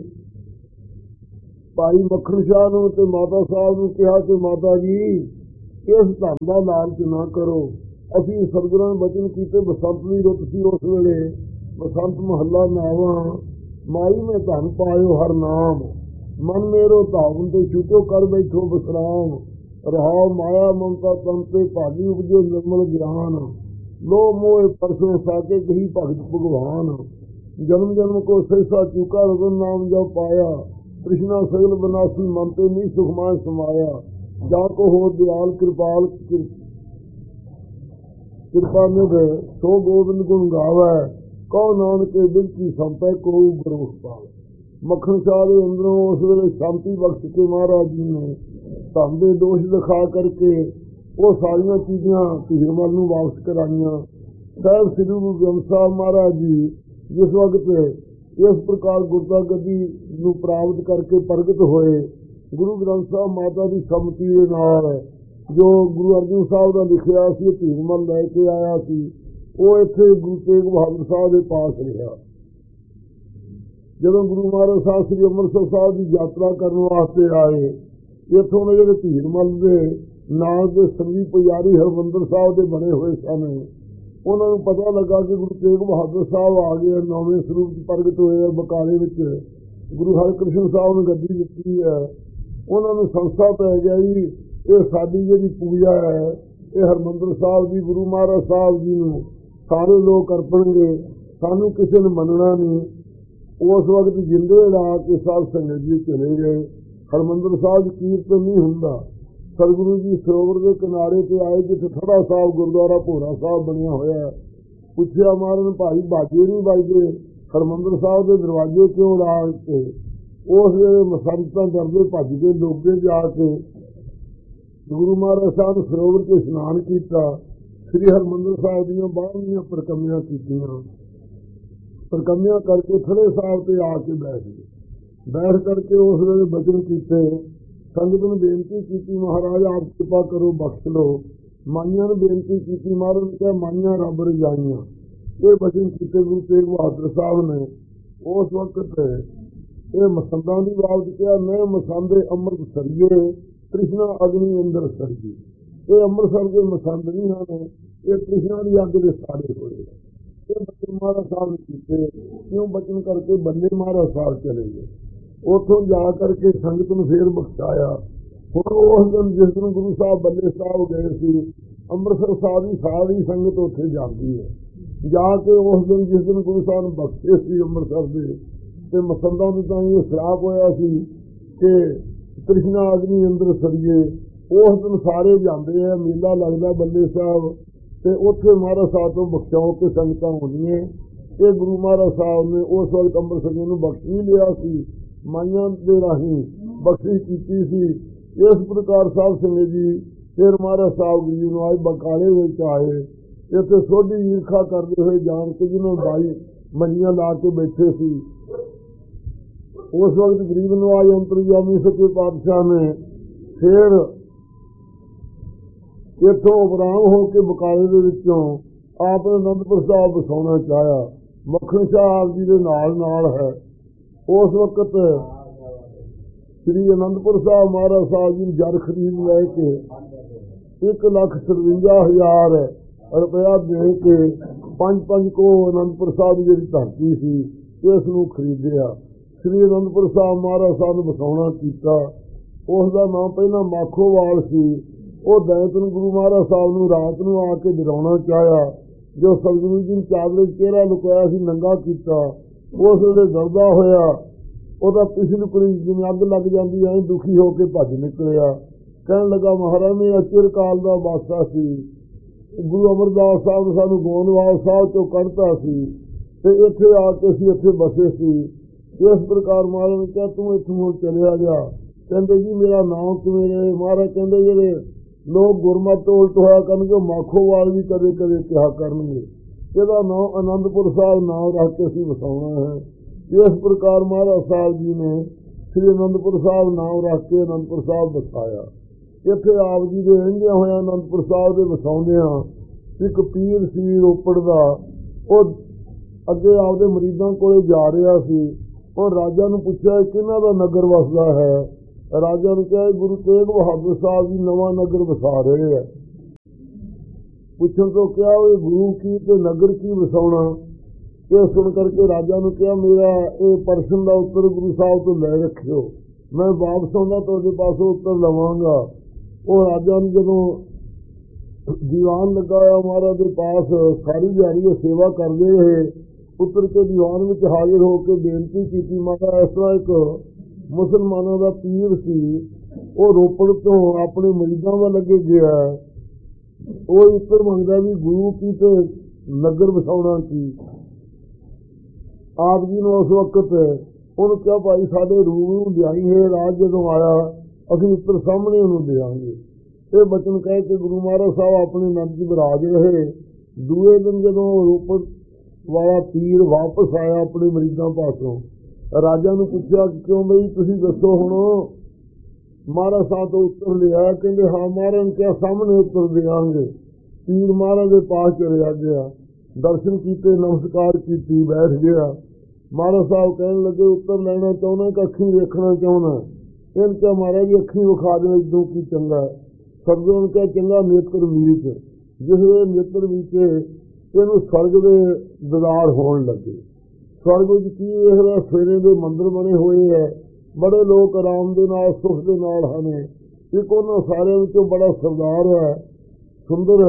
ਭਾਈ ਮੱਖਣ ਸ਼ਾਹ ਨੂੰ ਤੇ ਮਾਤਾ ਸਾਹਿਬ ਨੂੰ ਕਿਹਾ ਕਿ ਮਾਤਾ ਜੀ ਇਸ ਧਨ ਦਾ ਲਾਲਚ ਨਾ ਕਰੋ। ਅਸੀਂ ਸਤਿਗੁਰਾਂ ਨੇ ਬਚਨ ਕੀਤੇ, ਬਸੰਤ ਦੀ ਰੁੱਤ ਸੀ ਉਸ ਵੇਲੇ, ਬਸੰਤ ਮਹੱਲਾ ਨਾਵਾਂ, ਮਾਈ ਮੈਂ ਧਨ ਪਾਇਓ ਹਰ ਨਾਮ, ਮਨ ਮੇਰੋ ਧਾਵਨ ਤੇ ਛੁਟੋ ਕਰ ਬੈਠੋ ਬਸਰਾਮ, ਰਹਾਉ ਮਾਇਆ ਮਮਤਾ ਤਨ ਤੇ ਭਾਗੀ ਉਪਜੇ ਨਿਰਮਲ ਗਿਆਨ, ਲੋ ਮੋਹ ਪਰਸੋਂ ਸਾਕੇ ਕਹੀ ਭਗਤ ਭਗਵਾਨ, ਜਨਮ ਜਨਮ ਕੋ ਸਹਿਸਾ ਚੁਕਾ ਰਤਨ ਨਾਮ ਜੋ ਪਾਇਆ, ਤ੍ਰਿਸ਼ਨਾ ਸਗਲ ਬਨਾਸੀ ਮਨ ਤੇ ਨੀ ਸੁਖਮਾਨ ਸਮਾਇਆ, ਜਾ ਕੋ ਹੋ ਦਿਆਲ ਕਿਰਪਾਲ ਕਿਰਪਾ ਨਿਧ ਸੋ ਗੋਬਿੰਦ ਗੁਣ ਗਾਵੈ, ਕਉ ਨਾਨਕੇ ਦਿਲ ਕੀ ਸੰਪੈ ਕੋ ਗੁਰੂ ਪਾਲ। ਮੱਖਣ ਸ਼ਾਹ ਦੇ ਅੰਦਰੋਂ ਉਸ ਵੇਲੇ ਸ਼ਾਂਤੀ ਬਖਸ਼ ਕੇ ਮਹਾਰਾਜ ਜੀ ਨੇ ਧਨ ਦੇ ਦੋਸ਼ ਦਿਖਾ ਕਰਕੇ ਉਹ ਸਾਰੀਆਂ ਚੀਜ਼ਾਂ ਧੀਰਮਲ ਨੂੰ ਵਾਪਸ ਕਰਾਈਆਂ। ਸਾਹਿਬ ਸ੍ਰੀ ਗੁਰੂ ਗ੍ਰੰਥ ਸਾਹਿਬ ਮਹਾਰਾਜ ਜੀ ਜਿਸ ਵਕਤ ਇਸ ਪ੍ਰਕਾਰ ਗੁਰਤਾ ਗੱਦੀ ਨੂੰ ਪ੍ਰਾਪਤ ਕਰਕੇ ਪ੍ਰਗਟ ਹੋਏ, ਗੁਰੂ ਗ੍ਰੰਥ ਸਾਹਿਬ ਮਾਤਾ ਦੀ ਸੰਮਤੀ ਦੇ ਨਾਲ ਜੋ ਗੁਰੂ ਅਰਜਨ ਸਾਹਿਬ ਦਾ ਲਿਖਿਆ ਸੀ ਧੀਰਮਲ ਲੈ ਕੇ ਆਇਆ ਸੀ, ਉਹ ਇੱਥੇ ਗੁਰੂ ਤੇਗ ਬਹਾਦਰ ਸਾਹਿਬ ਦੇ ਪਾਸ ਰਿਹਾ। ਜਦੋਂ ਗੁਰੂ ਮਹਾਰਾਜ ਸਾਹਿਬ ਸ੍ਰੀ ਅੰਮ੍ਰਿਤਸਰ ਸਾਹਿਬ ਦੀ ਯਾਤਰਾ ਕਰਨ ਵਾਸਤੇ ਆਏ, ਇੱਥੋਂ ਦੇ ਜਿਹੜੇ ਧੀਰਮਲ ਦੇ ਨਾਲ ਦੇ ਸੰਗੀ ਪੁਜਾਰੀ ਹਰਿਮੰਦਰ ਸਾਹਿਬ ਦੇ ਬਣੇ ਹੋਏ ਸਨ, ਉਹਨਾਂ ਨੂੰ ਪਤਾ ਲੱਗਾ ਕਿ ਗੁਰੂ ਤੇਗ ਬਹਾਦਰ ਸਾਹਿਬ ਆ ਗਏ, ਨੌਵੇਂ ਸਰੂਪ ਚ ਪ੍ਰਗਟ ਹੋਏ ਆ ਬਕਾਲੇ ਵਿੱਚ, ਗੁਰੂ ਹਰਿਕ੍ਰਿਸ਼ਨ ਸਾਹਿਬ ਨੇ ਗੱਦੀ ਦਿੱਤੀ ਹੈ। ਉਹਨਾਂ ਨੂੰ ਸੰਸਾ ਪੈ ਗਿਆ ਜੀ ਇਹ ਸਾਡੀ ਜਿਹੜੀ ਪੂਜਾ ਹੈ ਇਹ ਹਰਿਮੰਦਰ ਸਾਹਿਬ ਦੀ ਗੁਰੂ ਮਹਾਰਾਜ ਸਾਹਿਬ ਜੀ ਨੂੰ ਸਾਰੇ ਲੋਕ ਅਰਪਣਗੇ, ਸਾਨੂੰ ਕਿਸੇ ਨੇ ਮੰਨਣਾ ਨਹੀਂ। ਉਸ ਵਕਤ ਜਿੰਦੇ ਲਾ ਕੇ ਸਾਧ ਸੰਗਤ ਜੀ ਚਲੇ ਗਏ। ਹਰਿਮੰਦਰ ਸਾਹਿਬ ਕੀਰਤਨ ਨਹੀਂ ਹੁੰਦਾ। ਸਤਿਗੁਰੂ ਜੀ ਸਰੋਵਰ ਦੇ ਕਿਨਾਰੇ ਤੇ ਆਏ ਜਿੱਥੇ ਥੜਾ ਸਾਹਿਬ ਗੁਰਦੁਆਰਾ ਭੋਰਾ ਸਾਹਿਬ ਬਣਿਆ ਹੋਇਆ। ਪੁੱਛਿਆ ਮਹਾਰਾਜ ਭਾਈ ਬਾਜੇ ਨਹੀਂ ਵੱਜਦੇ, ਹਰਿਮੰਦਰ ਸਾਹਿਬ ਦੇ ਦਰਵਾਜ਼ੇ ਕਿਉਂ ਲਾ ਕੇ? ਉਸ ਵੇਲੇ ਮਸੰਤਾਂ ਡਰਦੇ ਭੱਜ ਕੇ ਲੋਕੇ ਜਾ ਕੇ ਗੁਰੂ ਮਹਾਰਾਜ ਸਾਹਿਬ ਨੇ ਸਰੋਵਰ 'ਚ ਇਸ਼ਨਾਨ ਕੀਤਾ। ਸ੍ਰੀ ਹਰਿਮੰਦਰ ਸਾਹਿਬ ਦੀਆਂ ਬਾਹਰਲੀਆਂ ਪਰਕੰਮੀਆਂ ਕੀਤੀਆਂ। ਪਰਕੰਮੀਆਂ ਕਰਕੇ ਥੜੇ ਸਾਹਿਬ ਤੇ ਆ ਕੇ ਬੈਠ ਗਏ। ਬੈਠ ਕਰਕੇ ਉਸ ਵੇਲੇ ਬਚਨ ਕੀਤੇ, ਸੰਗਤ ਨੂੰ ਬੇਨਤੀ ਕੀਤੀ ਮਹਾਰਾਜ ਆਪ ਕਿਰਪਾ ਕਰੋ ਬਖਸ਼ ਲਓ। ਮਾਈਆਂ ਨੂੰ ਬੇਨਤੀ ਕੀਤੀ, ਮਹਾਰਾਜ ਨੇ ਕਿਹਾ ਮਾਈਆਂ ਰੱਬ ਰਜਾਈਆਂ। ਇਹ ਬਚਨ ਕੀਤੇ ਗੁਰੂ ਤੇਗ ਬਹਾਦਰ ਸਾਹਿਬ ਨੇ। ਉਸ ਵਕਤ ਇਹ ਮਸੰਦਾਂ ਦੀ ਬਾਤ ਕਿਹਾ, ਮੈਂ ਮਸੰਦੇ ਅੰਮ੍ਰਿਤ ਸਰੀਏ ਤ੍ਰਿਸ਼ਨਾ ਅਗਨੀ ਅੰਦਰ ਸਰਜੀ। ਇਹ ਅੰਮ੍ਰਿਤਸਰ ਦੇ ਮਸੰਦ ਨਹੀਂ ਹਨ, ਇਹ ਤ੍ਰਿਸ਼ਨਾ ਦੀ ਅੱਗ ਦੇ ਸਾੜੇ ਹੋਏ। ਇਹ ਬਚਨ ਮਹਾਰਾਜ ਸਾਹਿਬ ਨੇ ਕੀਤੇ। ਕਿਉਂ ਬਚਨ ਕਰਕੇ ਬੰਦੇ ਮਹਾਰਾਜ ਸਾਹਿਬ ਚਲੇ ਗਏ। ਉੱਥੋਂ ਜਾ ਕਰਕੇ ਸੰਗਤ ਨੂੰ ਫੇਰ ਬਖਸ਼ਾਇਆ। ਹੁਣ ਉਸ ਦਿਨ ਜਿਸ ਦਿਨ ਗੁਰੂ ਸਾਹਿਬ ਬੰਦੇ ਸਾਹਿਬ ਗਏ ਸੀ, ਅੰਮ੍ਰਿਤਸਰ ਸਾਹਿਬ ਦੀ ਸਾਰੀ ਸੰਗਤ ਉੱਥੇ ਜਾਂਦੀ ਹੈ। ਜਾ ਕੇ ਉਸ ਦਿਨ ਜਿਸ ਦਿਨ ਗੁਰੂ ਸਾਹਿਬ ਨੂੰ ਬਖਸ਼ੇ ਸੀ ਅੰਮ੍ਰਿਤਸਰ ਦੇ, ਤੇ ਮਸੰਦਾਂ ਨੂੰ ਤਾਂ ਇਹ ਸ਼ਰਾਪ ਹੋਇਆ ਸੀ ਕਿ ਤ੍ਰਿਸ਼ਨਾ ਅਗਨੀ ਅੰਦਰ ਸਰੀਏ। ਉਸ ਦਿਨ ਸਾਰੇ ਜਾਂਦੇ ਆ, ਮੇਲਾ ਲੱਗਦਾ ਬੰਦੇ ਸਾਹਿਬ, ਤੇ ਉੱਥੇ ਮਹਾਰਾਜ ਸਾਹਿਬ ਤੋਂ ਬਖਸ਼ਾਓ ਕੇ ਸੰਗਤਾਂ ਹੁੰਦੀਆਂ। ਇਹ ਗੁਰੂ ਮਹਾਰਾਜ ਸਾਹਿਬ ਨੇ ਉਸ ਵਕਤ ਅੰਮ੍ਰਿਤਸਰ ਨੂੰ ਬਖਸ਼ ਵੀ ਲਿਆ ਸੀ, ਮਾਈਆਂ ਦੇ ਰਾਹੀਂ ਬਖਸ਼ਿਸ਼ ਕੀਤੀ ਸੀ। ਇਸ ਪ੍ਰਕਾਰ ਸਾਹਿਬ ਸਿੰਘ ਜੀ ਫਿਰ ਮਹਾਰਾਜ ਸਾਹਿਬ ਜੀ ਨੂੰ ਆਏ ਬਕਾਲੇ ਵਿੱਚ ਆਏ। ਇੱਥੇ ਸੋਢੀ ਈਰਖਾ ਕਰਦੇ ਹੋਏ ਜਾਣ ਕੇ ਜਿਹਨਾਂ ਬਾਈ ਮੰਜੀਆਂ ਲਾ ਕੇ ਬੈਠੇ ਸੀ, ਉਸ ਵਕਤ ਗਰੀਬ ਨਵਾਜ ਅੰਤਰਜਾਮੀ ਸੱਚੇ ਪਾਤਸ਼ਾਹ ਨੇ ਫਿਰ ਇੱਥੋਂ ਉਪਰਾਮ ਹੋ ਕੇ ਬਕਾਲੇ ਦੇ ਵਿੱਚੋਂ ਆਪ ਨੇ ਅਨੰਦਪੁਰ ਸਾਹਿਬ ਵਸਾਉਣਾ ਚਾਹਿਆ। ਮੱਖਣ ਸ਼ਾਹ ਆਪ ਜੀ ਦੇ ਨਾਲ ਹੈ। ਉਸ ਵਕਤ ਸ੍ਰੀ ਅਨੰਦਪੁਰ ਸਾਹਿਬ ਮਹਾਰਾਜ ਸਾਹਿਬ ਜੀ ਜਰ ਖਰੀਦ ਲੈ ਕੇ 1,57,000 ਰੁਪਇਆ ਦੇ ਕੇ ਪੰਜ ਕੋ ਅਨੰਦਪੁਰ ਸਾਹਿਬ ਦੀ ਜਿਹੜੀ ਧਰਤੀ ਸੀ ਇਸ ਨੂੰ ਖਰੀਦਿਆ। ਸ੍ਰੀ ਅਨੰਦਪੁਰ ਸਾਹਿਬ ਮਹਾਰਾਜ ਸਾਹਿਬ ਨੂੰ ਵਸਾਉਣਾ ਕੀਤਾ। ਉਸ ਦਾ ਨਾਮ ਪਹਿਲਾਂ ਮਾਖੋਵਾਲ ਸੀ। ਉਹ ਦੈਂਤਨ ਗੁਰੂ ਮਹਾਰਾਜ ਸਾਹਿਬ ਨੂੰ ਰਾਤ ਨੂੰ ਆ ਕੇ ਡਰਾਉਣਾ ਚਾਹਿਆ। ਜੋ ਸਤਿਗੁਰੂ ਜੀ ਨੇ ਚਾਦਰੇ ਚਿਹਰਾ ਲੁਕਾਇਆ ਸੀ ਨੰਗਾ ਕੀਤਾ। ਉਸ ਵੇਲੇ ਡਰਦਾ ਹੋਇਆ ਉਹਦਾ ਪਿਛਲੀ ਕੁੜੀ ਜਿਵੇਂ ਅੱਗ ਲੱਗ ਜਾਂਦੀ ਐ ਦੁਖੀ ਹੋ ਕੇ ਭੱਜ ਨਿਕਲਿਆ। ਕਹਿਣ ਲੱਗਾ ਮਹਾਰਾਜ ਨੇ ਅਚਿਰ ਕਾਲ ਦਾ ਵਾਸਤਾ ਸੀ, ਗੁਰੂ ਅਮਰਦਾਸ ਸਾਹਿਬ ਸਾਨੂੰ ਗੋਂਦਵਾਲ ਸਾਹਿਬ ਤੋਂ ਕੱਢਤਾ ਸੀ ਤੇ ਇੱਥੇ ਆ ਕੇ ਅਸੀਂ ਇੱਥੇ ਬਸੇ ਸੀ। ਇਸ ਪ੍ਰਕਾਰ ਮਹਾਰਾਜ ਨੇ ਕਿਹਾ ਤੂੰ ਇੱਥੋਂ ਚਲਿਆ ਜਾ। ਕਹਿੰਦੇ ਜੀ ਮੇਰਾ ਨਾਮ ਕਿਵੇਂ ਰਹੇ? ਮਹਾਰਾਜ ਕਹਿੰਦੇ ਜਿਹੜੇ ਲੋਕ ਗੁਰਮਤਿ ਤੋਂ ਉਲਟ ਹੋਇਆ ਕਰਨਗੇ ਮਾਖੋਵਾਲ ਵੀ ਕਦੇ ਕਦੇ ਕਿਹਾ ਕਰਨਗੇ। ਇਹਦਾ ਨਾਮ ਆਨੰਦਪੁਰ ਸਾਹਿਬ ਨਾਮ ਰੱਖ ਕੇ ਅਸੀਂ ਵਸਾਉਣਾ ਹੈ। ਇਸ ਪ੍ਰਕਾਰ ਮਹਾਰਾਜ ਸਾਹਿਬ ਜੀ ਨੇ ਸ੍ਰੀ ਆਨੰਦਪੁਰ ਸਾਹਿਬ ਨਾਮ ਰੱਖ ਕੇ ਆਨੰਦਪੁਰ ਸਾਹਿਬ ਵਸਾਇਆ। ਇੱਥੇ ਆਪ ਜੀ ਦੇ ਰਹਿੰਦਿਆਂ ਹੋਇਆ ਆਨੰਦਪੁਰ ਸਾਹਿਬ ਦੇ ਵਸਾਉਂਦਿਆਂ ਇੱਕ ਪੀਰ ਸੀ ਰੋਪੜ ਦਾ, ਉਹ ਅੱਗੇ ਆਪਦੇ ਮਰੀਜ਼ਾਂ ਕੋਲੇ ਜਾ ਰਿਹਾ ਸੀ। ਉਹ ਰਾਜਾ ਨੂੰ ਪੁੱਛਿਆ ਕਿਹਨਾਂ ਦਾ ਨਗਰ ਵਸਦਾ ਹੈ। ਰਾਜਾ ਨੂੰ ਕਿਹਾ ਗੁਰੂ ਤੇਗ ਬਹਾਦਰ ਸਾਹਿਬ ਜੀ ਨਵਾਂ ਨਗਰ ਵਸਾ ਰਹੇ ਹੈ। ਪੁੱਛਣ ਤੋਂ ਕਿਹਾ ਉਹ ਗੁਰੂ ਕੀ ਤੇ ਨਗਰ ਕੀ ਵਸਾਉਣਾ। ਇਹ ਸੁਣ ਕਰਕੇ ਰਾਜਾ ਨੂੰ ਕਿਹਾ ਮੇਰਾ ਇਹ ਪ੍ਰਸ਼ਨ ਦਾ ਉੱਤਰ ਗੁਰੂ ਸਾਹਿਬ ਤੋਂ ਲੈ ਰੱਖਿਓ, ਮੈਂ ਵਾਪਸ ਆਉਂਦਾ ਤੁਹਾਡੇ ਪਾਸੋਂ ਉੱਤਰ ਲਵਾਂਗਾ। ਉਹ ਰਾਜਾ ਨੂੰ ਜਦੋਂ ਦੀਵਾਨ ਲਗਾਇਆ ਮਹਾਰਾਜ ਦੇ ਪਾਸ ਸਾਰੀ ਦਿਹਾੜੀ ਉਹ ਸੇਵਾ ਕਰਦੇ ਰਹੇ। ਉੱਤਰ ਕੇ ਦੀਵਾਨ ਵਿੱਚ ਹਾਜ਼ਰ ਹੋ ਕੇ ਬੇਨਤੀ ਕੀਤੀ, ਮਹਾਰਾਜ ਇਸ ਤਰ੍ਹਾਂ ਇੱਕ ਮੁਸਲਮਾਨਾਂ ਦਾ ਪੀਰ ਸੀ, ਉਹ ਰੋਪੜ ਤੋਂ ਆਪਣੇ ਮਰੀਜ਼ਾਂ ਵੱਲ ਲੱਗੇ ਗਿਆ। ਉਹ ਉੱਤਰ ਮੰਗਦਾ ਵੀ ਗੁਰੂ ਕੀ ਤੇ ਨਗਰ ਵਸਾਉਣਾ ਕੀ। ਆਪ ਜੀ ਨੂੰ ਉਸ ਵਕਤ ਉਹਨੂੰ ਕਿਹਾ ਭਾਈ ਸਾਡੇ ਰੂਹ ਨੂੰ ਲਿਆਈ ਹੈ, ਰਾਜ ਜਦੋਂ ਆਇਆ ਅਸੀਂ ਉੱਤਰ ਸਾਹਮਣੇ ਉਹਨੂੰ ਦਿਆਂਗੇ। ਇਹ ਬਚਨ ਕਹਿ ਕੇ ਗੁਰੂ ਮਹਾਰਾਜ ਸਾਹਿਬ ਆਪਣੇ ਨੰਦ ਜੀ ਵਿਰਾਜ ਰਹੇ। ਦੂਏ ਦਿਨ ਜਦੋਂ ਰੋਪੜ ਵਾਲਾ ਪੀਰ ਵਾਪਸ ਆਇਆ ਆਪਣੇ ਮਰੀਜ਼ਾਂ ਪਾਸੋਂ, ਰਾਜਾ ਨੂੰ ਪੁੱਛਿਆ ਕਿਉਂ ਬਈ ਤੁਸੀਂ ਦੱਸੋ ਹੁਣ। ਮਹਾਰਾਜ ਸਾਹਿਬ ਤੋਂ ਉੱਤਰ ਲਿਆ, ਕਹਿੰਦੇ ਹਾਂ ਮਹਾਰਾਜ ਨੂੰ ਕਿਹਾ ਸਾਹਮਣੇ ਉੱਤਰ ਦਿਆਂਗੇ। ਪੀਰ ਮਹਾਰਾਜ ਦੇ ਪਾਸ ਚਲਿਆ ਗਿਆ, ਦਰਸ਼ਨ ਕੀਤੇ, ਨਮਸਕਾਰ ਕੀਤੀ, ਬੈਠ ਗਿਆ। ਮਹਾਰਾਜ ਸਾਹਿਬ ਕਹਿਣ ਲੱਗੇ ਉੱਤਰ ਲੈਣਾ ਚਾਹੁੰਦਾ ਕਿ ਅੱਖੀਂ ਵੇਖਣਾ ਚਾਹੁੰਦਾ। ਇਹਨ ਕਿਹਾ ਮਹਾਰਾਜ ਜੀ ਅੱਖੀਂ ਵਿਖਾ ਦੇ, ਇਦੋਂ ਕੀ ਚੰਗਾ। ਸਤਿਗੁਰੂ ਨੇ ਕਿਹਾ ਚੰਗਾ ਨੇਤਰ ਮੀਚ। ਜਿਸ ਵੇਲੇ ਨੇਤਰ ਮੀਚੇ ਇਹਨੂੰ ਸਵਰਗ ਦੇ ਦੀਦਾਰ ਹੋਣ ਲੱਗੇ। ਸਵਰਗ ਵਿੱਚ ਕੀ ਵੇਖ ਰਿਹਾ, ਸਵੇਰੇ ਦੇ ਮੰਦਰ ਬਣੇ ਹੋਏ ਹੈ, ਬੜੇ ਲੋਕ ਆਰਾਮ ਦੇ ਨਾਲ ਸੁਖ ਦੇ ਨਾਲ ਹਨ। ਇੱਕ ਉਹਨਾਂ ਸਾਰਿਆਂ ਵਿੱਚੋਂ ਬੜਾ ਸਰਦਾਰ ਹੈ, ਸੁੰਦਰ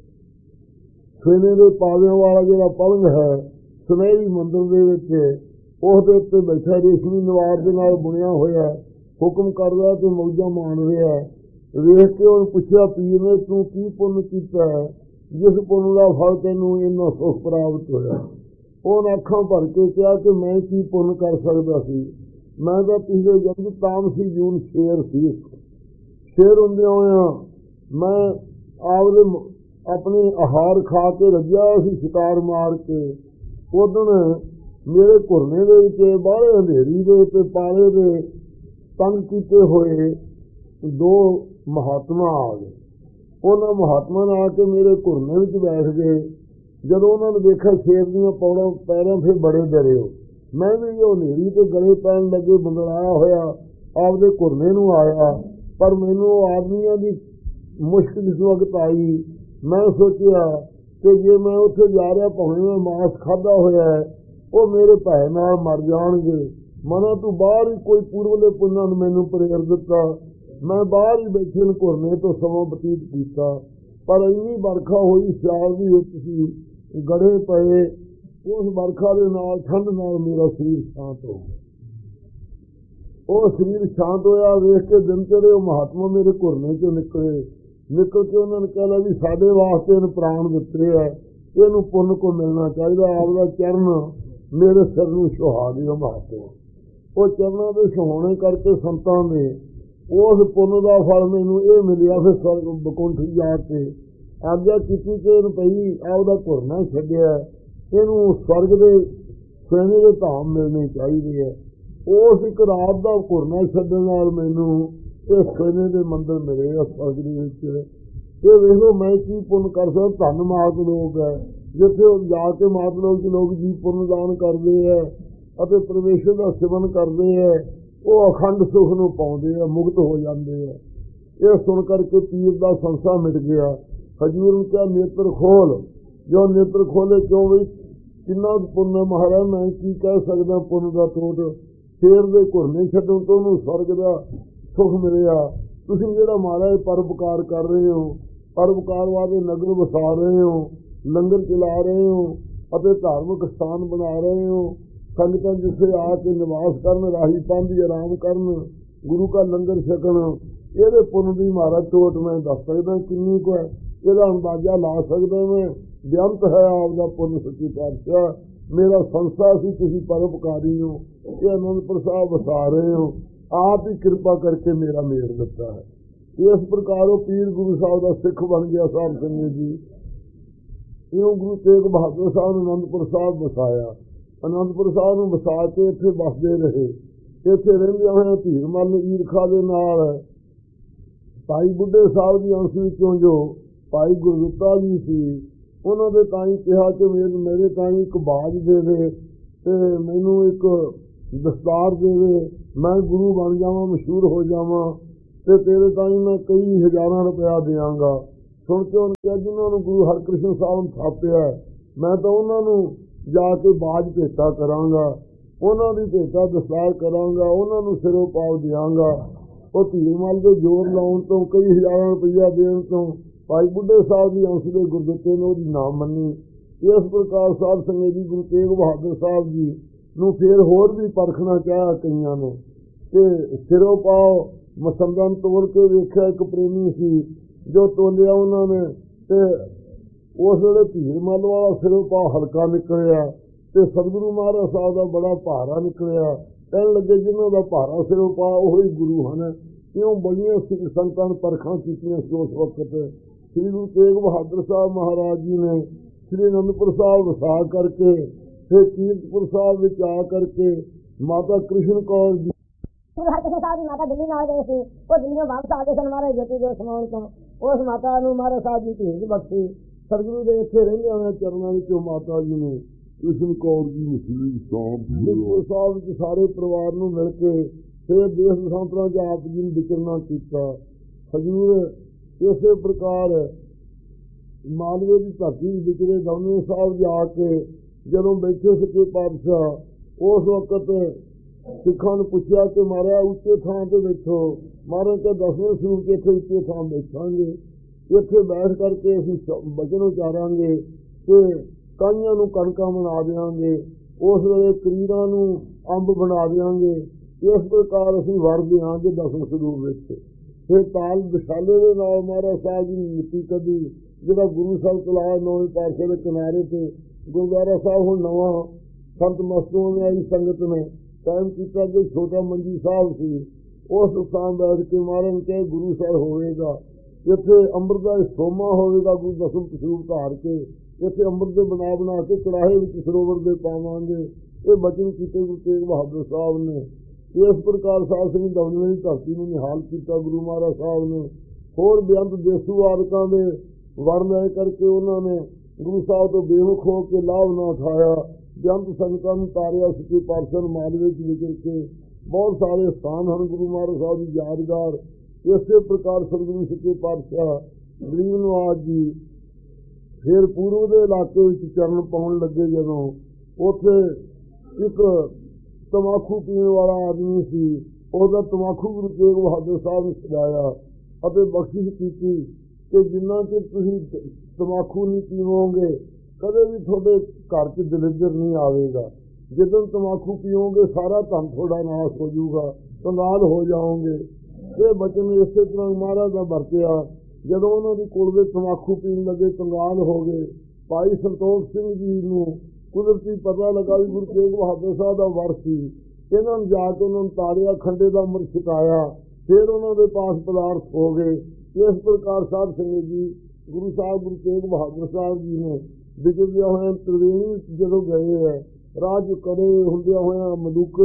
ਸਵੇਰੇ ਦੇ ਪਾਵਿਆਂ ਵਾਲਾ ਜਿਹੜਾ ਪਲੰਗ ਹੈ ਸੁਨਹਿਰੀ ਮੰਦਰ ਦੇ ਵਿੱਚ, ਉਹਦੇ ਉੱਤੇ ਬੈਠਾ ਰੇਸ਼ਮੀ ਨਵਾਰ ਦੇ ਨਾਲ ਬੁਣਿਆ ਹੋਇਆ, ਹੁਕਮ ਕਰਦਾ ਤੇ ਮੌਜਾਂ ਮਾਣ ਰਿਹਾ। ਵੇਖ ਕੇ ਉਹਨੂੰ ਪੁੱਛਿਆ ਪੀਰ ਨੇ ਤੂੰ ਕੀ ਪੁੰਨ ਕੀਤਾ ਹੈ ਜਿਸ ਪੁੰਨ ਦਾ ਫਲ ਤੈਨੂੰ ਇੰਨਾ ਸੁਖ ਪ੍ਰਾਪਤ ਹੋਇਆ। ਉਹਨੇ ਅੱਖਾਂ ਭਰ ਕੇ ਕਿਹਾ ਕਿ ਮੈਂ ਕੀ ਪੁੰਨ ਕਰ ਸਕਦਾ ਸੀ, ਮੈਂ ਤਾਂ ਪਿਛਲੇ ਜਨਮ ਤਾਮਸੀ ਜੂਨ ਸ਼ੇਰ ਸੀ। ਸ਼ੇਰ ਹੁੰਦਿਆਂ ਹੋਇਆਂ ਮੈਂ ਆਪਦੇ ਆਪਣੇ ਆਹਾਰ ਖਾ ਕੇ ਰੱਜਿਆ ਸੀ ਸ਼ਿਕਾਰ ਮਾਰ ਕੇ। ਉਦਣ ਮੇਰੇ ਘੁਰਨੇ ਦੇ ਵਿੱਚ ਬਾਹਲੇ ਅੰਧੇਰੀ ਦੇ ਤੇ ਪਾਲੇ ਦੇ ਤੰਗ ਕੀਤੇ ਹੋਏ ਦੋ ਮਹਾਤਮਾ ਆ ਗਏ। ਉਹਨਾਂ ਮਹਾਤਮਾ ਨੇ ਆ ਕੇ ਮੇਰੇ ਘੁਰਨੇ ਵਿੱਚ ਬੈਠ ਗਏ। ਜਦੋਂ ਉਹਨਾਂ ਨੇ ਦੇਖਿਆ ਸ਼ੇਰ ਦੀਆਂ ਪੌੜਾਂ ਪੈਰਾਂ ਫਿਰ ਬੜੇ ਡਰੇ ਹੋ। ਮੈਂ ਵੀ ਉਹ ਹਨੇਰੀ ਤੇ ਗਲੇ ਪੈਣ ਲੱਗੇ, ਬੰਗਲਾਇਆ ਹੋਇਆ ਆਪਦੇ ਘੁਰਨੇ ਨੂੰ ਆਇਆ। ਪਰ ਮੈਨੂੰ ਉਹ ਆਦਮੀਆਂ ਦੀ ਮੁਸ਼ਕ ਜਿਸ ਵਕਤ ਆਈ, ਮੈਂ ਸੋਚਿਆ ਕਿ ਜੇ ਮੈਂ ਉੱਥੇ ਜਾ ਰਿਹਾ ਭਾਵੇਂ ਮੈਂ ਮਾਸ ਖਾਧਾ ਹੋਇਆ ਹੈ, ਉਹ ਮੇਰੇ ਭੈ ਨਾਲ ਮਰ ਜਾਣਗੇ। ਮਨਾ ਤੂੰ ਬਾਹਰ ਹੀ ਕੋਈ ਪੂਰਵਲੇ ਪੁੰਨਾਂ ਨੇ ਮੈਨੂੰ ਪ੍ਰੇਰ ਦਿੱਤਾ। ਮੈਂ ਬਾਹਰ ਹੀ ਬੈਠੇ ਨੂੰ ਘੁਰਨੇ ਤੋਂ ਸਮਾਂ ਬਤੀਤ ਕੀਤਾ। ਪਰ ਇੰਨੀ ਵਰਖਾ ਹੋਈ, ਸਿਆਲ ਦੀ ਵਿੱਚ ਸੀ, ਗੜੇ ਪਏ। ਉਸ ਵਰਖਾ ਦੇ ਨਾਲ ਠੰਡ ਨਾਲ ਮੇਰਾ ਸਰੀਰ ਸ਼ਾਂਤ ਹੋ ਗਿਆ। ਉਹ ਸਰੀਰ ਸ਼ਾਂਤ ਹੋਇਆ ਵੇਖ ਕੇ ਦਿਨ ਚੜੇ ਉਹ ਮਹਾਤਮਾ ਮੇਰੇ ਘੁਰਨੇ ਚੋਂ ਨਿਕਲ ਕੇ ਉਹਨਾਂ ਨੇ ਕਹਿ ਲਿਆ ਵੀ ਸਾਡੇ ਵਾਸਤੇ ਇਹਨੂੰ ਪ੍ਰਾਣ ਦਿੱਤੇ ਹੈ, ਇਹਨੂੰ ਪੁੰਨ ਕੋ ਮਿਲਣਾ ਚਾਹੀਦਾ। ਆਪਦਾ ਚਰਨ ਮੇਰੇ ਸਿਰ ਨੂੰ ਸੁਹਾ ਦਿਓ ਮਹਾਤਮਾ। ਉਹ ਚਰਨਾਂ ਦੇ ਸੁਹਾਣੇ ਕਰਕੇ ਸੰਤਾਂ ਦੇ ਉਸ ਪੁੰਨ ਦਾ ਫਲ ਮੈਨੂੰ ਇਹ ਮਿਲਿਆ। ਫਿਰ ਸਵਰਗ ਬਕੁੰਠ ਜਾ ਕੇ ਆਗਿਆ ਕੀਤੀ ਕਿ ਇਹਨੂੰ ਪਈ ਆਪਦਾ ਘੁਰਨਾ ਛੱਡਿਆ, ਇਹਨੂੰ ਸਵਰਗ ਦੇ ਸੈਨੇ ਦੇ ਧਾਮ ਮਿਲਣੇ ਚਾਹੀਦੇ ਹੈ। ਉਸ ਇੱਕ ਰਾਤ ਦਾ ਘੁਰਨਾ ਛੱਡਣ ਨਾਲ ਮੈਨੂੰ ਇਹ ਸੈਨੇ ਦੇ ਮੰਦਰ ਮਿਲੇ ਆ ਸਵਰਗ ਦੇ ਵਿੱਚ। ਇਹ ਵੇਖ ਲਓ ਮੈਂ ਕੀ ਪੁੰਨ ਕਰ ਸਕਦਾ। ਧੰਨ ਮਾਤ ਲੋਕ ਹੈ ਜਿੱਥੇ ਉਹ ਜਾ ਕੇ ਮਾਤ ਲੋਕ ਦੇ ਲੋਕ ਜੀ ਪੁੰਨ ਦਾਨ ਕਰਦੇ ਹੈ ਅਤੇ ਪਰਮੇਸ਼ਰ ਦਾ ਸਿਮਰਨ ਕਰਦੇ ਹੈ, ਉਹ ਅਖੰਡ ਸੁਖ ਨੂੰ ਪਾਉਂਦੇ ਆ, ਮੁਕਤ ਹੋ ਜਾਂਦੇ ਆ। ਇਹ ਸੁਣ ਕਰਕੇ ਪੀਰ ਦਾ ਸੰਸਾ ਮਿਟ ਗਿਆ। ਹਜ਼ੂਰ ਨੂੰ ਕਿਹਾ ਨੇਤਰ ਖੋਲ। ਜੋ ਨੇਤਰ ਖੋਲੇ ਕਿਉਂ ਵੀ ਕਿੰਨਾ ਪੁੰਨ ਮਹਾਰਾਜ, ਮੈਂ ਕੀ ਕਹਿ ਸਕਦਾ ਪੁੰਨ ਦਾ ਟੋਟ। ਸ਼ੇਰ ਦੇ ਘੁਰਨੇ ਛੱਡਣ ਤੋਂ ਉਹਨੂੰ ਸਵਰਗ ਦਾ ਸੁਖ ਮਿਲਿਆ। ਤੁਸੀਂ ਜਿਹੜਾ ਮਹਾਰਾਜ ਪਰਉਪਕਾਰ ਕਰ ਰਹੇ ਹੋ, ਪਰਉਪਕਾਰ ਵਾਲੇ ਨਗਰ ਵਸਾ ਰਹੇ ਹੋ, ਲੰਗਰ ਚਲਾ ਰਹੇ ਹੋ ਅਤੇ ਧਾਰਮਿਕ ਸਥਾਨ ਬਣਾ ਰਹੇ ਹੋ। ਸੰਗਤਾਂ ਜਿੱਥੇ ਆ ਕੇ ਨਿਵਾਸ ਕਰਨ, ਰਾਹੀ ਪਾਂਧੀ ਆਰਾਮ ਕਰਨ, ਗੁਰੂ ਕਾ ਲੰਗਰ ਛਕਣ, ਇਹਦੇ ਪੁੰਨ ਦੀ ਮਹਾਰਾਜ ਟੋਟ ਮੈਂ ਦੱਸ ਸਕਦਾ ਕਿੰਨੀ ਕੁ ਹੈ। ਇਹਦਾ ਅੰਦਾਜ਼ਾ ਲਾ ਸਕਦਾ ਮੈਂ। ਬੇਅੰਤ ਹੈ ਆਪਦਾ ਪੁੰਨ ਸੱਚੀ ਪਾਤਸ਼ਾਹ। ਮੇਰਾ ਸੰਸਾ ਸੀ, ਤੁਸੀਂ ਪਰਉਪਕਾਰੀ ਹੋ। ਇਹ ਆਨੰਦਪੁਰ ਸਾਹਿਬ ਵਸਾ ਰਹੇ ਹੋ, ਆਪ ਹੀ ਕਿਰਪਾ ਕਰਕੇ ਮੇਰਾ ਮੇਲ ਦਿੱਤਾ ਹੈ। ਇਸ ਪ੍ਰਕਾਰ ਉਹ ਪੀਰ ਗੁਰੂ ਸਾਹਿਬ ਦਾ ਸਿੱਖ ਬਣ ਗਿਆ। ਸਾਹਿਬ ਸੰਗਤ ਜੀ ਇਉਂ ਗੁਰੂ ਤੇਗ ਬਹਾਦਰ ਸਾਹਿਬ ਨੇ ਅਨੰਦਪੁਰ ਸਾਹਿਬ ਵਸਾਇਆ। ਅਨੰਦਪੁਰ ਸਾਹਿਬ ਨੂੰ ਵਸਾ ਕੇ ਇੱਥੇ ਵੱਸਦੇ ਰਹੇ। ਇੱਥੇ ਰਹਿੰਦਿਆਂ ਹੋਇਆਂ ਧੀਰਮਲ ਈਰਖਾ ਦੇ ਨਾਲ ਭਾਈ ਬੁੱਢੇ ਸਾਹਿਬ ਦੀ ਅੰਸ਼ ਵਿੱਚੋਂ ਜੋ ਭਾਈ ਗੁਰਦਿੱਤਾ ਜੀ ਸੀ, ਉਹਨਾਂ ਦੇ ਤਾਈਂ ਕਿਹਾ ਕਿ ਮੇਰੇ ਤਾਈਂ ਇੱਕ ਬਾਜ ਦੇ ਦੇ ਅਤੇ ਮੈਨੂੰ ਇੱਕ ਦਸਤਾਰ ਦੇਵੇ, ਮੈਂ ਗੁਰੂ ਬਣ ਜਾਵਾਂ, ਮਸ਼ਹੂਰ ਹੋ ਜਾਵਾਂ, ਅਤੇ ਤੇਰੇ ਤਾਈਂ ਮੈਂ ਕਈ ਹਜ਼ਾਰਾਂ ਰੁਪਇਆ ਦਿਆਂਗਾ। ਸੁਣ ਕੇ ਉਹਨੇ ਕਿਹਾ ਜਿਹਨਾਂ ਨੂੰ ਗੁਰੂ ਹਰਕ੍ਰਿਸ਼ਨ ਸਾਹਿਬ ਨੇ ਥਾਪਿਆ, ਮੈਂ ਤਾਂ ਉਹਨਾਂ ਨੂੰ ਜਾ ਕੇ ਬਾਜ ਭੇਟਾ ਕਰਾਂਗਾ, ਉਹਨਾਂ ਦੀ ਭੇਟਾ ਦਸਤਾਰ ਕਰਾਂਗਾ, ਉਹਨਾਂ ਨੂੰ ਸਿਰੋਂ ਪਾਉ ਦਿਆਂਗਾ। ਉਹ ਧੀਰਮਲ ਦੇ ਜ਼ੋਰ ਲਾਉਣ ਤੋਂ, ਕਈ ਹਜ਼ਾਰਾਂ ਰੁਪਈਆ ਦੇਣ ਤੋਂ ਭਾਈ ਬੁੱਢੇ ਸਾਹਿਬ ਦੀ ਅੰਸ਼ ਦੇ ਗੁਰਦਿੱਤੇ ਨੇ ਉਹਦੀ ਨਾ ਮੰਨੀ। ਇਸ ਪ੍ਰਕਾਰ ਸਾਧ ਸੰਗਤ ਜੀ ਗੁਰੂ ਤੇਗ ਬਹਾਦਰ ਸਾਹਿਬ ਜੀ ਨੂੰ ਫਿਰ ਹੋਰ ਵੀ ਪਰਖਣਾ ਚਾਹਿਆ ਕਈਆਂ ਨੇ ਕਿ ਸਿਰੋਂ ਪਾਓ ਮਸੰਦਾਂ ਤੋੜ ਕੇ ਵੇਖਿਆ। ਇੱਕ ਪ੍ਰੇਮੀ ਸੀ ਜੋ ਤੋਲਿਆ ਉਹਨਾਂ ਨੇ, ਅਤੇ ਉਸ ਵੇਲੇ ਧੀਰਮਲ ਵਾਲਾ ਸਿਰੋਂ ਪਾਓ ਹਲਕਾ ਨਿਕਲਿਆ ਅਤੇ ਸਤਿਗੁਰੂ ਮਹਾਰਾਜ ਸਾਹਿਬ ਦਾ ਬੜਾ ਭਾਰਾ ਨਿਕਲਿਆ। ਕਹਿਣ ਲੱਗੇ ਜਿਹਨਾਂ ਦਾ ਭਾਰਾ ਸਿਰੋਂ ਪਾ ਉਹੀ ਗੁਰੂ ਹਨ। ਇਉਂ ਬੜੀਆਂ ਸਿੱਖ ਸੰਗਤਾਂ ਨੇ ਪਰਖਾਂ ਕੀਤੀਆਂ ਸੀ ਉਸ ਵਕਤ। ਸ੍ਰੀ ਗੁਰੂ ਤੇਗ ਬਹਾਦਰ ਸਾਹਿਬ ਮਹਾਰਾਜ ਜੀ ਨੇ ਸ੍ਰੀ ਅਨੰਦਪੁਰ ਸਾਹਿਬ ਵਸਾ ਕਰਕੇ, ਫਿਰ ਕੀਰਤਪੁਰ ਸਾਹਿਬ ਵਿੱਚ ਆ ਕਰਕੇ ਮਾਤਾ ਕ੍ਰਿਸ਼ਨ ਕੌਰ ਜੀ ਗੁਰੂ ਹਰਕ੍ਰਿਸ਼ਨ ਸਾਹਿਬ ਦੀ ਮਾਤਾ ਦਿੱਲੀ ਨਾਲ ਗਏ ਸੀ। ਉਹ ਦਿੱਲੀੋਂ ਵਾਪਸ ਆ ਗਏ ਸਨ ਮਹਾਰਾਜ ਜੋਤੀ ਜੋਤ ਸਮਾਉਣ ਤੋਂ। ਉਸ ਮਾਤਾ ਨੂੰ ਮਹਾਰਾਜ ਸਾਹਿਬ ਜੀ ਭੇਜ ਬਖਸ਼ੀ। ਸਤਿਗੁਰੂ ਦੇ ਇੱਥੇ ਰਹਿੰਦੇ ਹੋਏ ਚਰਨਾਂ ਵਿੱਚੋਂ ਮਾਤਾ ਜੀ ਨੇ ਕ੍ਰਿਸ਼ਨ ਕੌਰ ਜੀ ਨੂੰ ਕੀਰਤਪੁਰ ਸਾਹਿਬ ਵਿੱਚ ਸਾਰੇ ਪਰਿਵਾਰ ਨੂੰ ਮਿਲ ਕੇ ਫਿਰ ਦੇਸ਼ ਦੇਸ਼ਾਂਤਰਾਂ 'ਚ ਆਪ ਜੀ ਨੂੰ ਵਿਚਰਨਾ ਕੀਤਾ। ਹਜ਼ੂਰ ਇਸੇ ਪ੍ਰਕਾਰ ਮਾਲਵੇ ਦੀ ਧਰਤੀ ਵਿਚਰੇ ਦਮਦਮਾ ਸਾਹਿਬ ਜਾ ਕੇ ਜਦੋਂ ਬੈਠੇ ਸੱਚੇ ਪਾਤਸ਼ਾਹ ਉਸ ਵਕਤ ਸਿੱਖਾਂ ਨੂੰ ਪੁੱਛਿਆ ਕਿ ਮਹਾਰਾਜ ਉੱਚੇ ਥਾਂ 'ਤੇ ਬੈਠੋ। ਮਹਾਰਾਜ ਕੇ 10ਵੇਂ ਸਰੂਪ 'ਚ ਇੱਥੇ ਉੱਚੇ ਥਾਂ ਬੈਠਾਂਗੇ, ਇੱਥੇ ਬੈਠ ਕਰਕੇ ਅਸੀਂ ਬਚਨ ਉਚਾਰਾਂਗੇ ਕਿ ਕਾਈਆਂ ਨੂੰ ਕਣਕਾਂ ਬਣਾ ਦਿਆਂਗੇ, ਉਸ ਵੇਲੇ ਕਰੀਰਾਂ ਨੂੰ ਅੰਬ ਬਣਾ ਦਿਆਂਗੇ। ਇਸ ਪ੍ਰਕਾਰ ਅਸੀਂ ਵਰ ਦਿਆਂਗੇ 10ਵੇਂ ਸਰੂਪ ਵਿੱਚ। ਫਿਰ ਤਾਲ ਵਿਸ਼ਾਲੇ ਦੇ ਨਾਲ ਮਹਾਰਾਜ ਸਾਹਿਬ ਜੀ ਨੇ ਮਿੱਟੀ ਕੱਢੀ, ਜਿਹੜਾ ਗੁਰੂ ਸਾਹਿਬ ਤਲਾਬ ਨੌਵੇਂ ਪਾਤਸ਼ਾਹ ਦੇ ਕਿਨਾਰੇ 'ਤੇ ਗੁਰਦੁਆਰਾ ਸਾਹਿਬ ਹੁਣ ਨਵਾਂ ਸੰਤ ਮਸਤੂਆਂ ਨੇ ਆਈ ਸੰਗਤ ਨੇ ਕਾਇਮ ਕੀਤਾ। ਜੋ ਛੋਟਾ ਮੰਜੀ ਸਾਹਿਬ ਸੀ ਉਸ ਸਥਾਨ ਬੈਠ ਕੇ ਮਹਾਰਾਜ ਨੇ ਕਿਹਾ ਗੁਰੂ ਸਾਹਿਬ ਹੋਵੇਗਾ ਇੱਥੇ, ਅੰਮ੍ਰਿਤ ਦਾ ਸੋਮਾ ਹੋਵੇਗਾ ਗੁਰੂ ਦਸਮ ਸਰੂਪ ਧਾਰ ਕੇ, ਇੱਥੇ ਅੰਮ੍ਰਿਤ ਦੇ ਬਣਾ ਕੇ ਕੜਾਹੇ ਵਿੱਚ ਸਰੋਵਰ ਦੇ ਪਾਵਾਂਗੇ। ਇਹ ਬਚਨ ਕੀਤੇ ਗੁਰੂ ਤੇਗ ਬਹਾਦਰ ਸਾਹਿਬ ਨੇ। ਇਸ ਪ੍ਰਕਾਰ ਸਾਧ ਸੰਗਤ ਦਮਦਮੇ ਦੀ ਧਰਤੀ ਨੂੰ ਨਿਹਾਲ ਕੀਤਾ ਗੁਰੂ ਮਹਾਰਾਜ ਸਾਹਿਬ ਨੇ। ਹੋਰ ਬੇਅੰਤ ਦੇਸੂ ਆਦਿਕਾਂ ਦੇ ਵਰ ਲੈ ਕਰਕੇ ਉਹਨਾਂ ਨੇ ਗੁਰੂ ਸਾਹਿਬ ਤੋਂ ਬੇਮੁਖ ਹੋ ਕੇ ਲਾਭ ਨਾ ਉਠਾਇਆ। ਬੇਅੰਤ ਸੰਗਤਾਂ ਨੂੰ ਤਾਰਿਆ ਸੱਚੇ ਪਾਤਸ਼ਾਹ ਨੂੰ ਮਾਲਵੇ ਵਿੱਚ ਵਿਚਰ ਕੇ। ਬਹੁਤ ਸਾਰੇ ਸਥਾਨ ਹਨ ਗੁਰੂ ਮਹਾਰਾਜ ਸਾਹਿਬ ਦੀ ਯਾਦਗਾਰ। ਇਸੇ ਪ੍ਰਕਾਰ ਸਤਿਗੁਰੂ ਸੱਚੇ ਪਾਤਸ਼ਾਹ ਗਰੀਬ ਨਵਾਜ਼ ਜੀ ਫਿਰ ਪੂਰਬ ਦੇ ਇਲਾਕੇ ਵਿੱਚ ਚਰਨ ਪਾਉਣ ਲੱਗੇ। ਜਦੋਂ ਉੱਥੇ ਇੱਕ ਤਮਾਕੂ ਪੀਣ ਵਾਲਾ ਆਦਮੀ ਸੀ, ਉਹਦਾ ਤਮਾਕੂ ਗੁਰੂ ਤੇਗ ਬਹਾਦਰ ਸਾਹਿਬ ਨੇ ਛਡਾਇਆ ਅਤੇ ਬਖਸ਼ਿਸ਼ ਕੀਤੀ ਕਿ ਜਿੰਨਾ ਚਿਰ ਤੁਸੀਂ ਤਮਾਕੂ ਨਹੀਂ ਪੀਵੋਗੇ ਕਦੇ ਵੀ ਤੁਹਾਡੇ ਘਰ 'ਚ ਦਲਿੱਦਰ ਨਹੀਂ ਆਵੇਗਾ। ਜਦੋਂ ਤਮਾਕੂ ਪੀਓਗੇ ਸਾਰਾ ਧਨ ਤੁਹਾਡਾ ਨਾਸ਼ ਹੋ ਜਾਊਗਾ, ਕੰਗਾਲ ਹੋ ਜਾਓਗੇ। ਇਹ ਬਚਨ ਇਸੇ ਤਰ੍ਹਾਂ ਮਹਾਰਾਜ ਦਾ ਵਰਤਿਆ। ਜਦੋਂ ਉਹਨਾਂ ਦੀ ਕੁਲ ਦੇ ਤਮਾਕੂ ਪੀਣ ਲੱਗੇ, ਕੰਗਾਲ ਹੋ ਗਏ। ਭਾਈ ਸੰਤੋਖ ਸਿੰਘ ਜੀ ਨੂੰ ਕੁਦਰਤੀ ਪਤਾ ਲੱਗਾ ਵੀ ਗੁਰੂ ਤੇਗ ਬਹਾਦਰ ਸਾਹਿਬ ਦਾ ਵਰ ਸੀ। ਇਹਨਾਂ ਨੂੰ ਜਾ ਕੇ ਉਹਨਾਂ ਨੂੰ ਤਾਰਿਆ, ਖੰਡੇ ਦਾ ਅੰਮ੍ਰਿਤ ਛਕਾਇਆ, ਫਿਰ ਉਹਨਾਂ ਦੇ ਪਾਸ ਪਦਾਰਥ ਹੋ ਗਏ। ਇਸ ਪ੍ਰਕਾਰ ਸਾਧ ਸੰਗਤ ਜੀ ਗੁਰੂ ਸਾਹਿਬ ਗੁਰੂ ਤੇਗ ਬਹਾਦਰ ਸਾਹਿਬ ਜੀ ਨੇ ਵਿਚਰਦਿਆਂ ਹੋਇਆਂ ਤ੍ਰਿਵੇਣੀ ਵਿੱਚ ਜਦੋਂ ਗਏ ਹੈ, ਰਾਹ 'ਚ ਕੜੇ ਹੁੰਦਿਆਂ ਹੋਇਆਂ ਮਲੂਕ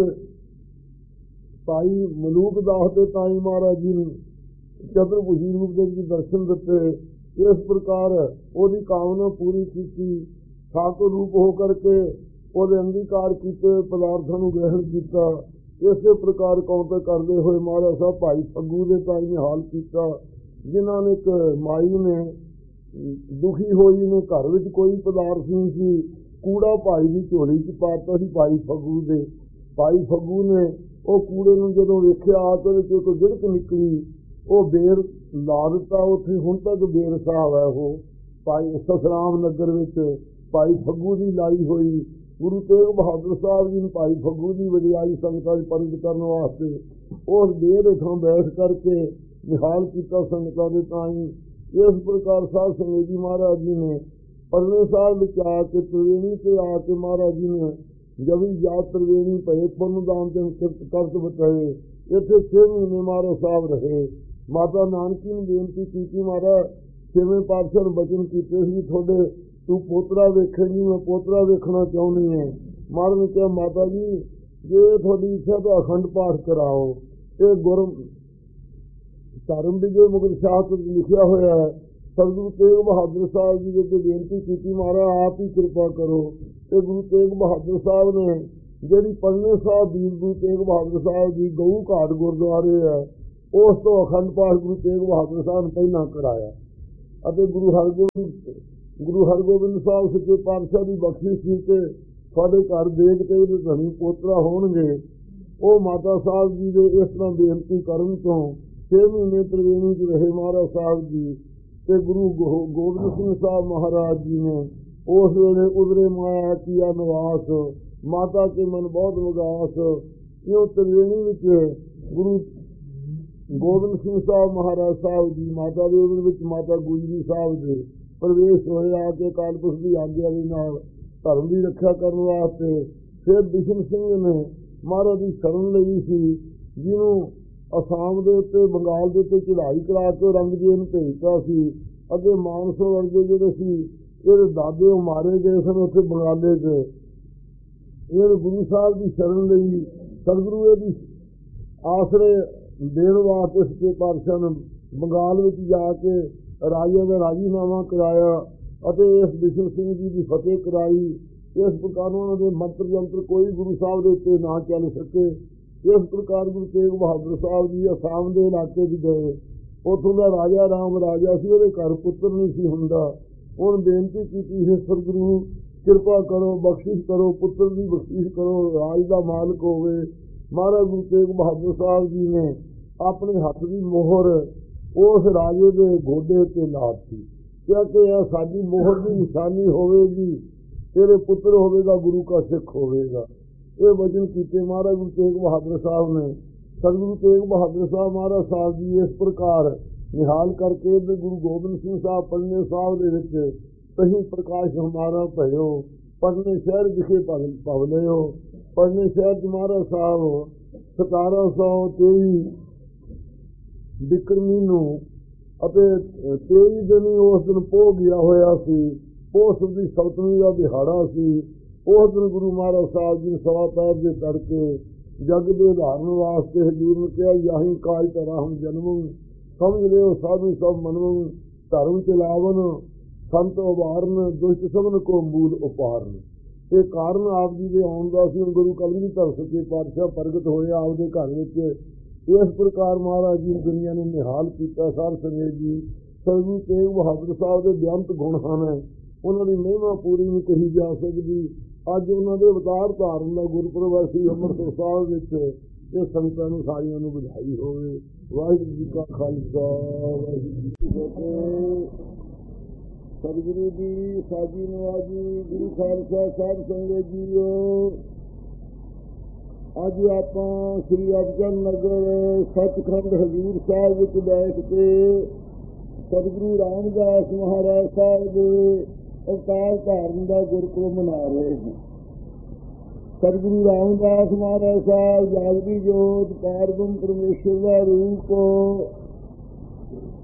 ਭਾਈ ਮਲੂਕ ਦਾਸ ਦੇ ਤਾਈ ਮਹਾਰਾਜ ਜੀ ਨੂੰ ਚਤੁਰਭੁਜੀ ਰੂਪ ਦੇ ਵਿੱਚ ਦਰਸ਼ਨ ਦਿੱਤੇ। ਇਸ ਪ੍ਰਕਾਰ ਉਹਦੀ ਕਾਮਨਾ ਪੂਰੀ ਕੀਤੀ। ਠਾਕੁਰ ਰੂਪ ਹੋ ਕਰਕੇ ਉਹਦੇ ਅੰਗੀਕਾਰ ਕੀਤੇ ਪਦਾਰਥਾਂ ਨੂੰ ਗ੍ਰਹਿਣ ਕੀਤਾ। ਇਸੇ ਪ੍ਰਕਾਰ ਕੌਂਤੇ ਕਰਦੇ ਹੋਏ ਮਹਾਰਾਜ ਸਾਹਿਬ ਭਾਈ ਫੱਗੂ ਦੇ ਤਾਈ ਨੇ ਹਾਲ ਕੀਤਾ, ਜਿਨ੍ਹਾਂ ਨੇ ਇੱਕ ਮਾਈ ਨੇ ਦੁਖੀ ਹੋਈ ਨੇ, ਘਰ ਵਿੱਚ ਕੋਈ ਪਦਾਰਥ ਨਹੀਂ ਸੀ, ਕੂੜਾ ਭਾਈ ਦੀ ਝੋਲੀ 'ਚ ਪਾਤਾ ਸੀ ਭਾਈ ਫੱਗੂ ਦੇ। ਭਾਈ ਫੱਗੂ ਨੇ ਉਹ ਕੂੜੇ ਨੂੰ ਜਦੋਂ ਵੇਖਿਆ ਉਹਦੇ 'ਚ ਕੋਈ ਗਿੜਕ ਨਿਕਲੀ, ਉਹ ਬੇਰ ਲਾ ਦਿੱਤਾ ਉੱਥੇ। ਹੁਣ ਤੱਕ ਬੇਰ ਸਾਹਿਬ ਹੈ ਉਹ ਭਾਈ ਸਤਨਾਮ ਨਗਰ ਵਿੱਚ ਭਾਈ ਫੱਗੂ ਦੀ ਲਾਈ ਹੋਈ। ਗੁਰੂ ਤੇਗ ਬਹਾਦਰ ਸਾਹਿਬ ਜੀ ਨੂੰ ਭਾਈ ਫੱਗੂ ਦੀ ਵਡਿਆਈ ਸੰਗਤਾਂ ਦੀ ਪ੍ਰਗਟ ਕਰਨ ਵਾਸਤੇ ਉਸ ਬੇਰ ਹੇਠਾਂ ਬੈਠ ਕਰਕੇ ਨਿਹਾਲ ਕੀਤਾ ਸੰਗਤਾਂ ਦੇ ਤਾਈਂ। ਇਸ ਪ੍ਰਕਾਰ ਸਾਧ ਸੰਗਤ ਜੀ ਮਹਾਰਾਜ ਜੀ ਨੇ ਪਰਲੇ ਸਾਹਿਬ ਵਿੱਚ ਆ ਕੇ ਤ੍ਰਿਵੇਣੀ 'ਤੇ ਆ ਕੇ ਮਹਾਰਾਜ ਜੀ ਨੇ ਜਵੀ ਜਾਤ ਤ੍ਰਿਵੇਣੀ ਭਏ ਪੁੰਨ ਦਾਨ ਤੇ ਕਰਤ ਬਤਾਏ। ਇੱਥੇ 6 ਮਹੀਨੇ ਮਹਾਰਾਜ ਸਾਹਿਬ ਰਹੇ। ਮਾਤਾ ਨਾਨਕੀ ਨੂੰ ਬੇਨਤੀ ਕੀਤੀ, ਮਹਾਰਾਜ 6ਵੇਂ ਪਾਤਸ਼ਾਹ ਨੂੰ ਬਚਨ ਕੀਤੇ ਸੀ ਤੁਹਾਡੇ ਤੂੰ ਪੋਤਰਾ ਵੇਖੇਂਗੀ, ਮੈਂ ਪੋਤਰਾ ਵੇਖਣਾ ਚਾਹੁੰਦੀ ਹੈ। ਮਹਾਰਾਜ ਨੇ ਕਿਹਾ ਮਾਤਾ ਜੀ ਜੇ ਤੁਹਾਡੀ ਇੱਛਾ ਤਾਂ ਅਖੰਡ ਪਾਠ ਕਰਾਓ। ਇਹ ਗੁਰ ਧਰਮ ਵਿਜੇ ਮੁਗਲ ਸ਼ਾਸਤਰ ਵਿੱਚ ਲਿਖਿਆ ਹੋਇਆ ਹੈ। ਸਤਿਗੁਰੂ ਤੇਗ ਬਹਾਦਰ ਸਾਹਿਬ ਜੀ ਦੇ ਅੱਗੇ ਬੇਨਤੀ ਕੀਤੀ, ਮਹਾਰਾਜ ਆਪ ਹੀ ਕਿਰਪਾ ਕਰੋ। ਤੇ ਗੁਰੂ ਤੇਗ ਬਹਾਦਰ ਸਾਹਿਬ ਨੇ ਜਿਹੜੀ ਪੜਨੇ ਸਾਹਿਬ ਵੀਰ ਗੁਰੂ ਤੇਗ ਬਹਾਦਰ ਸਾਹਿਬ ਜੀ ਗਊ ਘਾਟ ਗੁਰਦੁਆਰੇ ਹੈ, ਉਸ ਤੋਂ ਅਖੰਡ ਪਾਠ ਗੁਰੂ ਤੇਗ ਬਹਾਦਰ ਸਾਹਿਬ ਨੇ ਪਹਿਲਾਂ ਕਰਾਇਆ। ਅਤੇ ਗੁਰੂ ਹਰਗੋਬਿੰਦ ਸਾਹਿਬ ਸੱਚੇ ਪਾਤਸ਼ਾਹ ਦੀ ਬਖਸ਼ਿਸ਼ ਸੀ ਤੇ ਸਾਡੇ ਘਰ ਦੇਖ ਤੇ ਇਹਦੇ ਧਨੀ ਪੋਤਰਾ ਹੋਣਗੇ। ਉਹ ਮਾਤਾ ਸਾਹਿਬ ਜੀ ਦੇ ਇਸ ਤਰ੍ਹਾਂ ਬੇਨਤੀ ਕਰਨ ਤੋਂ 6 ਮਹੀਨੇ ਤ੍ਰਿਵੇਣੀ 'ਚ ਰਹੇ ਮਹਾਰਾਜ ਸਾਹਿਬ ਜੀ। ਤੇ ਗੁਰੂ ਗੋਬਿੰਦ ਸਿੰਘ ਸਾਹਿਬ ਮਹਾਰਾਜ ਜੀ ਨੇ ਉਸ ਵੇਲੇ ਉਧਰੇ ਮਾਇਆ ਕੀਆ ਨਿਵਾਸ, ਮਾਤਾ ਕੇ ਮਨ ਬਹੁਤ ਵਿਗਾਸ। ਕਿਉਂ ਤ੍ਰਿਵੇਣੀ ਵਿੱਚ ਗੁਰੂ ਗੋਬਿੰਦ ਸਿੰਘ ਸਾਹਿਬ ਮਹਾਰਾਜ ਸਾਹਿਬ ਜੀ ਮਾਤਾ ਦੇ ਉਹਦੇ ਵਿੱਚ ਮਾਤਾ ਗੁਜਰੀ ਸਾਹਿਬ ਦੇ ਪ੍ਰਵੇਸ਼ ਹੋਏ ਆ ਕੇ ਅਕਾਲ ਪੁਰਖ ਦੀ ਆਗਿਆ ਦੇ ਨਾਲ ਧਰਮ ਦੀ ਰੱਖਿਆ ਕਰਨ ਵਾਸਤੇ। ਫਿਰ ਬਿਸ਼ਨ ਸਿੰਘ ਨੇ ਮਹਾਰਾਜ ਦੀ ਸ਼ਰਨ ਲਈ ਸੀ, ਜਿਹਨੂੰ ਅਸਾਮ ਦੇ ਉੱਤੇ ਬੰਗਾਲ ਦੇ ਉੱਤੇ ਚੜ੍ਹਾਈ ਕਰਾ ਕੇ ਰੰਗਜੀਤ ਨੂੰ ਭੇਜਤਾ ਸੀ। ਅੱਗੇ ਮਾਨਸੋ ਵਰਗੇ ਜਿਹੜੇ ਸੀ ਇਹਦੇ ਦਾਦੇ ਉਹ ਮਾਰੇ ਗਏ ਸਨ ਉੱਥੇ ਬੰਗਾਲੇ 'ਚ। ਇਹ ਗੁਰੂ ਸਾਹਿਬ ਦੀ ਸ਼ਰਨ ਲਈ ਸਤਿਗੁਰੂ ਇਹਦੀ ਆਸਰੇ ਦੇਣ ਵਾਸਤੇ ਸੱਚੇ ਪਾਤਸ਼ਾਹ ਨੇ ਬੰਗਾਲ ਵਿੱਚ ਜਾ ਕੇ ਰਾਜਿਆਂ ਦਾ ਰਾਜੀਨਾਮਾ ਕਰਾਇਆ ਅਤੇ ਇਸ ਬਿਸ਼ਨ ਸਿੰਘ ਜੀ ਦੀ ਫਤਿਹ ਕਰਾਈ। ਇਸ ਪ੍ਰਕਾਰ ਉਹਨਾਂ ਦੇ ਮੰਤਰ ਜੰਤਰ ਕੋਈ ਗੁਰੂ ਸਾਹਿਬ ਦੇ ਉੱਤੇ ਨਾ ਚੱਲ ਸਕੇ। ਇਸ ਪ੍ਰਕਾਰ ਗੁਰੂ ਤੇਗ ਬਹਾਦਰ ਸਾਹਿਬ ਜੀ ਅਸਾਮ ਦੇ ਇਲਾਕੇ 'ਚ ਗਏ। ਉੱਥੋਂ ਦਾ ਰਾਜਾ ਰਾਮ ਰਾਜਾ ਸੀ, ਉਹਦੇ ਘਰ ਪੁੱਤਰ ਨਹੀਂ ਸੀ ਹੁੰਦਾ। ਹੁਣ ਬੇਨਤੀ ਕੀਤੀ ਹੈ ਸਤਿਗੁਰੂ ਕਿਰਪਾ ਕਰੋ, ਬਖਸ਼ਿਸ਼ ਕਰੋ, ਪੁੱਤਰ ਦੀ ਬਖਸ਼ਿਸ਼ ਕਰੋ, ਰਾਜ ਦਾ ਮਾਲਕ ਹੋਵੇ। ਮਹਾਰਾਜ ਗੁਰੂ ਤੇਗ ਬਹਾਦਰ ਸਾਹਿਬ ਜੀ ਨੇ ਆਪਣੇ ਹੱਥ ਦੀ ਮੋਹਰ ਉਸ ਰਾਜੇ ਦੇ ਗੋਡੇ ਉੱਤੇ ਲਾ ਦਿੱਤੀ, ਕਿਉਂਕਿ ਇਹ ਸਾਡੀ ਮੋਹਰ ਦੀ ਨਿਸ਼ਾਨੀ ਹੋਵੇਗੀ, ਤੇਰੇ ਪੁੱਤਰ ਹੋਵੇਗਾ, ਗੁਰੂ ਕਾ ਸਿੱਖ ਹੋਵੇਗਾ। ਇਹ ਵਚਨ ਕੀਤੇ ਮਹਾਰਾਜ ਗੁਰੂ ਤੇਗ ਬਹਾਦਰ ਸਾਹਿਬ ਨੇ। ਸਤਿਗੁਰੂ ਤੇਗ ਬਹਾਦਰ ਸਾਹਿਬ ਮਹਾਰਾਜ ਸਾਹਿਬ ਜੀ ਇਸ ਪ੍ਰਕਾਰ ਨਿਹਾਲ ਕਰਕੇ ਗੁਰੂ ਗੋਬਿੰਦ ਸਿੰਘ ਸਾਹਿਬ ਪੜਨੇ ਸਾਹਿਬ ਦੇ ਵਿੱਚ ਤਹੀਂ ਪ੍ਰਕਾਸ਼ ਹਮਾਰਾ ਭਇਓ, ਪੜਨੇ ਸ਼ਹਿਰ ਵਿਖੇ ਭਵਲਿਓ। ਪੜਨੇ ਸ਼ਹਿਰ 'ਚ ਮਹਾਰਾਜ ਸਾਹਿਬ 1723 ਬਿਕਰਮੀ ਨੂੰ ਅਤੇ 23 ਦਿਨ ਉਸ ਦਿਨ ਪੋਹ ਗਿਆ ਹੋਇਆ ਸੀ। ਪੋਹ ਦੀ ਸਪਤਮੀ ਦਾ ਦਿਹਾੜਾ ਸੀ। ਉਸ ਦਿਨ ਗੁਰੂ ਮਹਾਰਾਜ ਸਾਹਿਬ ਜੀ ਸਵਾ ਪੈਰ ਦੇ ਕਰਕੇ ਜਗ ਦੇ ਉਦਾਹਰਨ ਵਾਸਤੇ ਹਜ਼ੂਰ ਨੂੰ ਕਿਹਾ, ਯਾਹੀ ਕਾਜ ਧਰਾ ਹਮ ਜਨਮ, ਸਮਝ ਲਿਓ ਸਾਧੂ ਸਭ ਮਨਵੰ, ਧਰਮ ਚਲਾਵਨ ਸੰਤ ਉਭਾਰਨ, ਦੁਸ਼ਟ ਸਭਨ ਕੋ ਮੂਲ ਉਪਾਰਨ। ਇਹ ਕਾਰਨ ਆਪ ਜੀ ਦੇ ਆਉਣ ਦਾ ਸੀ। ਗੁਰੂ ਕਲਗੀਧਰ ਸੱਚੇ ਪਾਤਸ਼ਾਹ ਪ੍ਰਗਟ ਹੋਏ ਆਪਦੇ ਘਰ ਵਿੱਚ। ਇਸ ਪ੍ਰਕਾਰ ਮਹਾਰਾਜ ਜੀ ਦੁਨੀਆ ਨੂੰ ਨਿਹਾਲ ਕੀਤਾ। ਸਾਧ ਸੰਗਤ ਜੀ ਸਤਿਗੁਰੂ ਤੇਗ ਬਹਾਦਰ ਸਾਹਿਬ ਦੇ ਬੇਅੰਤ ਗੁਣ ਹਨ, ਉਹਨਾਂ ਦੀ ਮਹਿਮਾ ਪੂਰੀ ਨਹੀਂ ਕਹੀ ਜਾ ਸਕਦੀ। ਅੱਜ ਉਹਨਾਂ ਦੇ ਅਵਤਾਰ ਧਾਰਨ ਦਾ ਗੁਰਪੁਰਬ ਹੈ ਸ੍ਰੀ ਅੰਮ੍ਰਿਤਸਰ ਸਾਹਿਬ ਵਿੱਚ। ਇਹ ਸੰਗਤਾਂ ਨੂੰ ਸਾਰਿਆਂ ਨੂੰ ਵਧਾਈ ਹੋਵੇ। ਵਾਹਿਗੁਰੂ ਜੀ ਕਾ ਖਾਲਸਾ, ਵਾਹਿਗੁਰੂ ਜੀ ਕੀ ਫਤਿਹ। ਸਤਿਗੁਰੂ ਦੀ ਸਾਜੀ ਨਵਾਜੀ, ਗੁਰੂ ਖਾਲਸਾ ਸਾਧ ਸੰਗਤ ਜੀਓ। ਅੱਜ ਆਪਾਂ ਸ੍ਰੀ ਅਬਚਲ ਨਗਰ ਸੱਚਖੰਡ ਹਜ਼ੂਰ ਸਾਹਿਬ ਵਿੱਚ ਬੈਠ ਕੇ ਸਤਿਗੁਰੂ ਰਾਮਦਾਸ ਮਹਾਰਾਜ ਸਾਹਿਬ ਦੇ ਅਵਤਾਰ ਧਾਰਨ ਦਾ ਗੁਰਪੁਰਬ ਮਨਾ ਰਹੇ ਹਾਂ। ਸਤਿਗੁਰੂ ਰਾਮਦਾਸ ਮਹਾਰਾਜ ਸਾਹਿਬ ਜਾਗਦੀ ਜੋਤ ਪਾਰਬ੍ਰਹਮ ਪਰਮੇਸ਼ਰ ਦਾ ਰੂਪ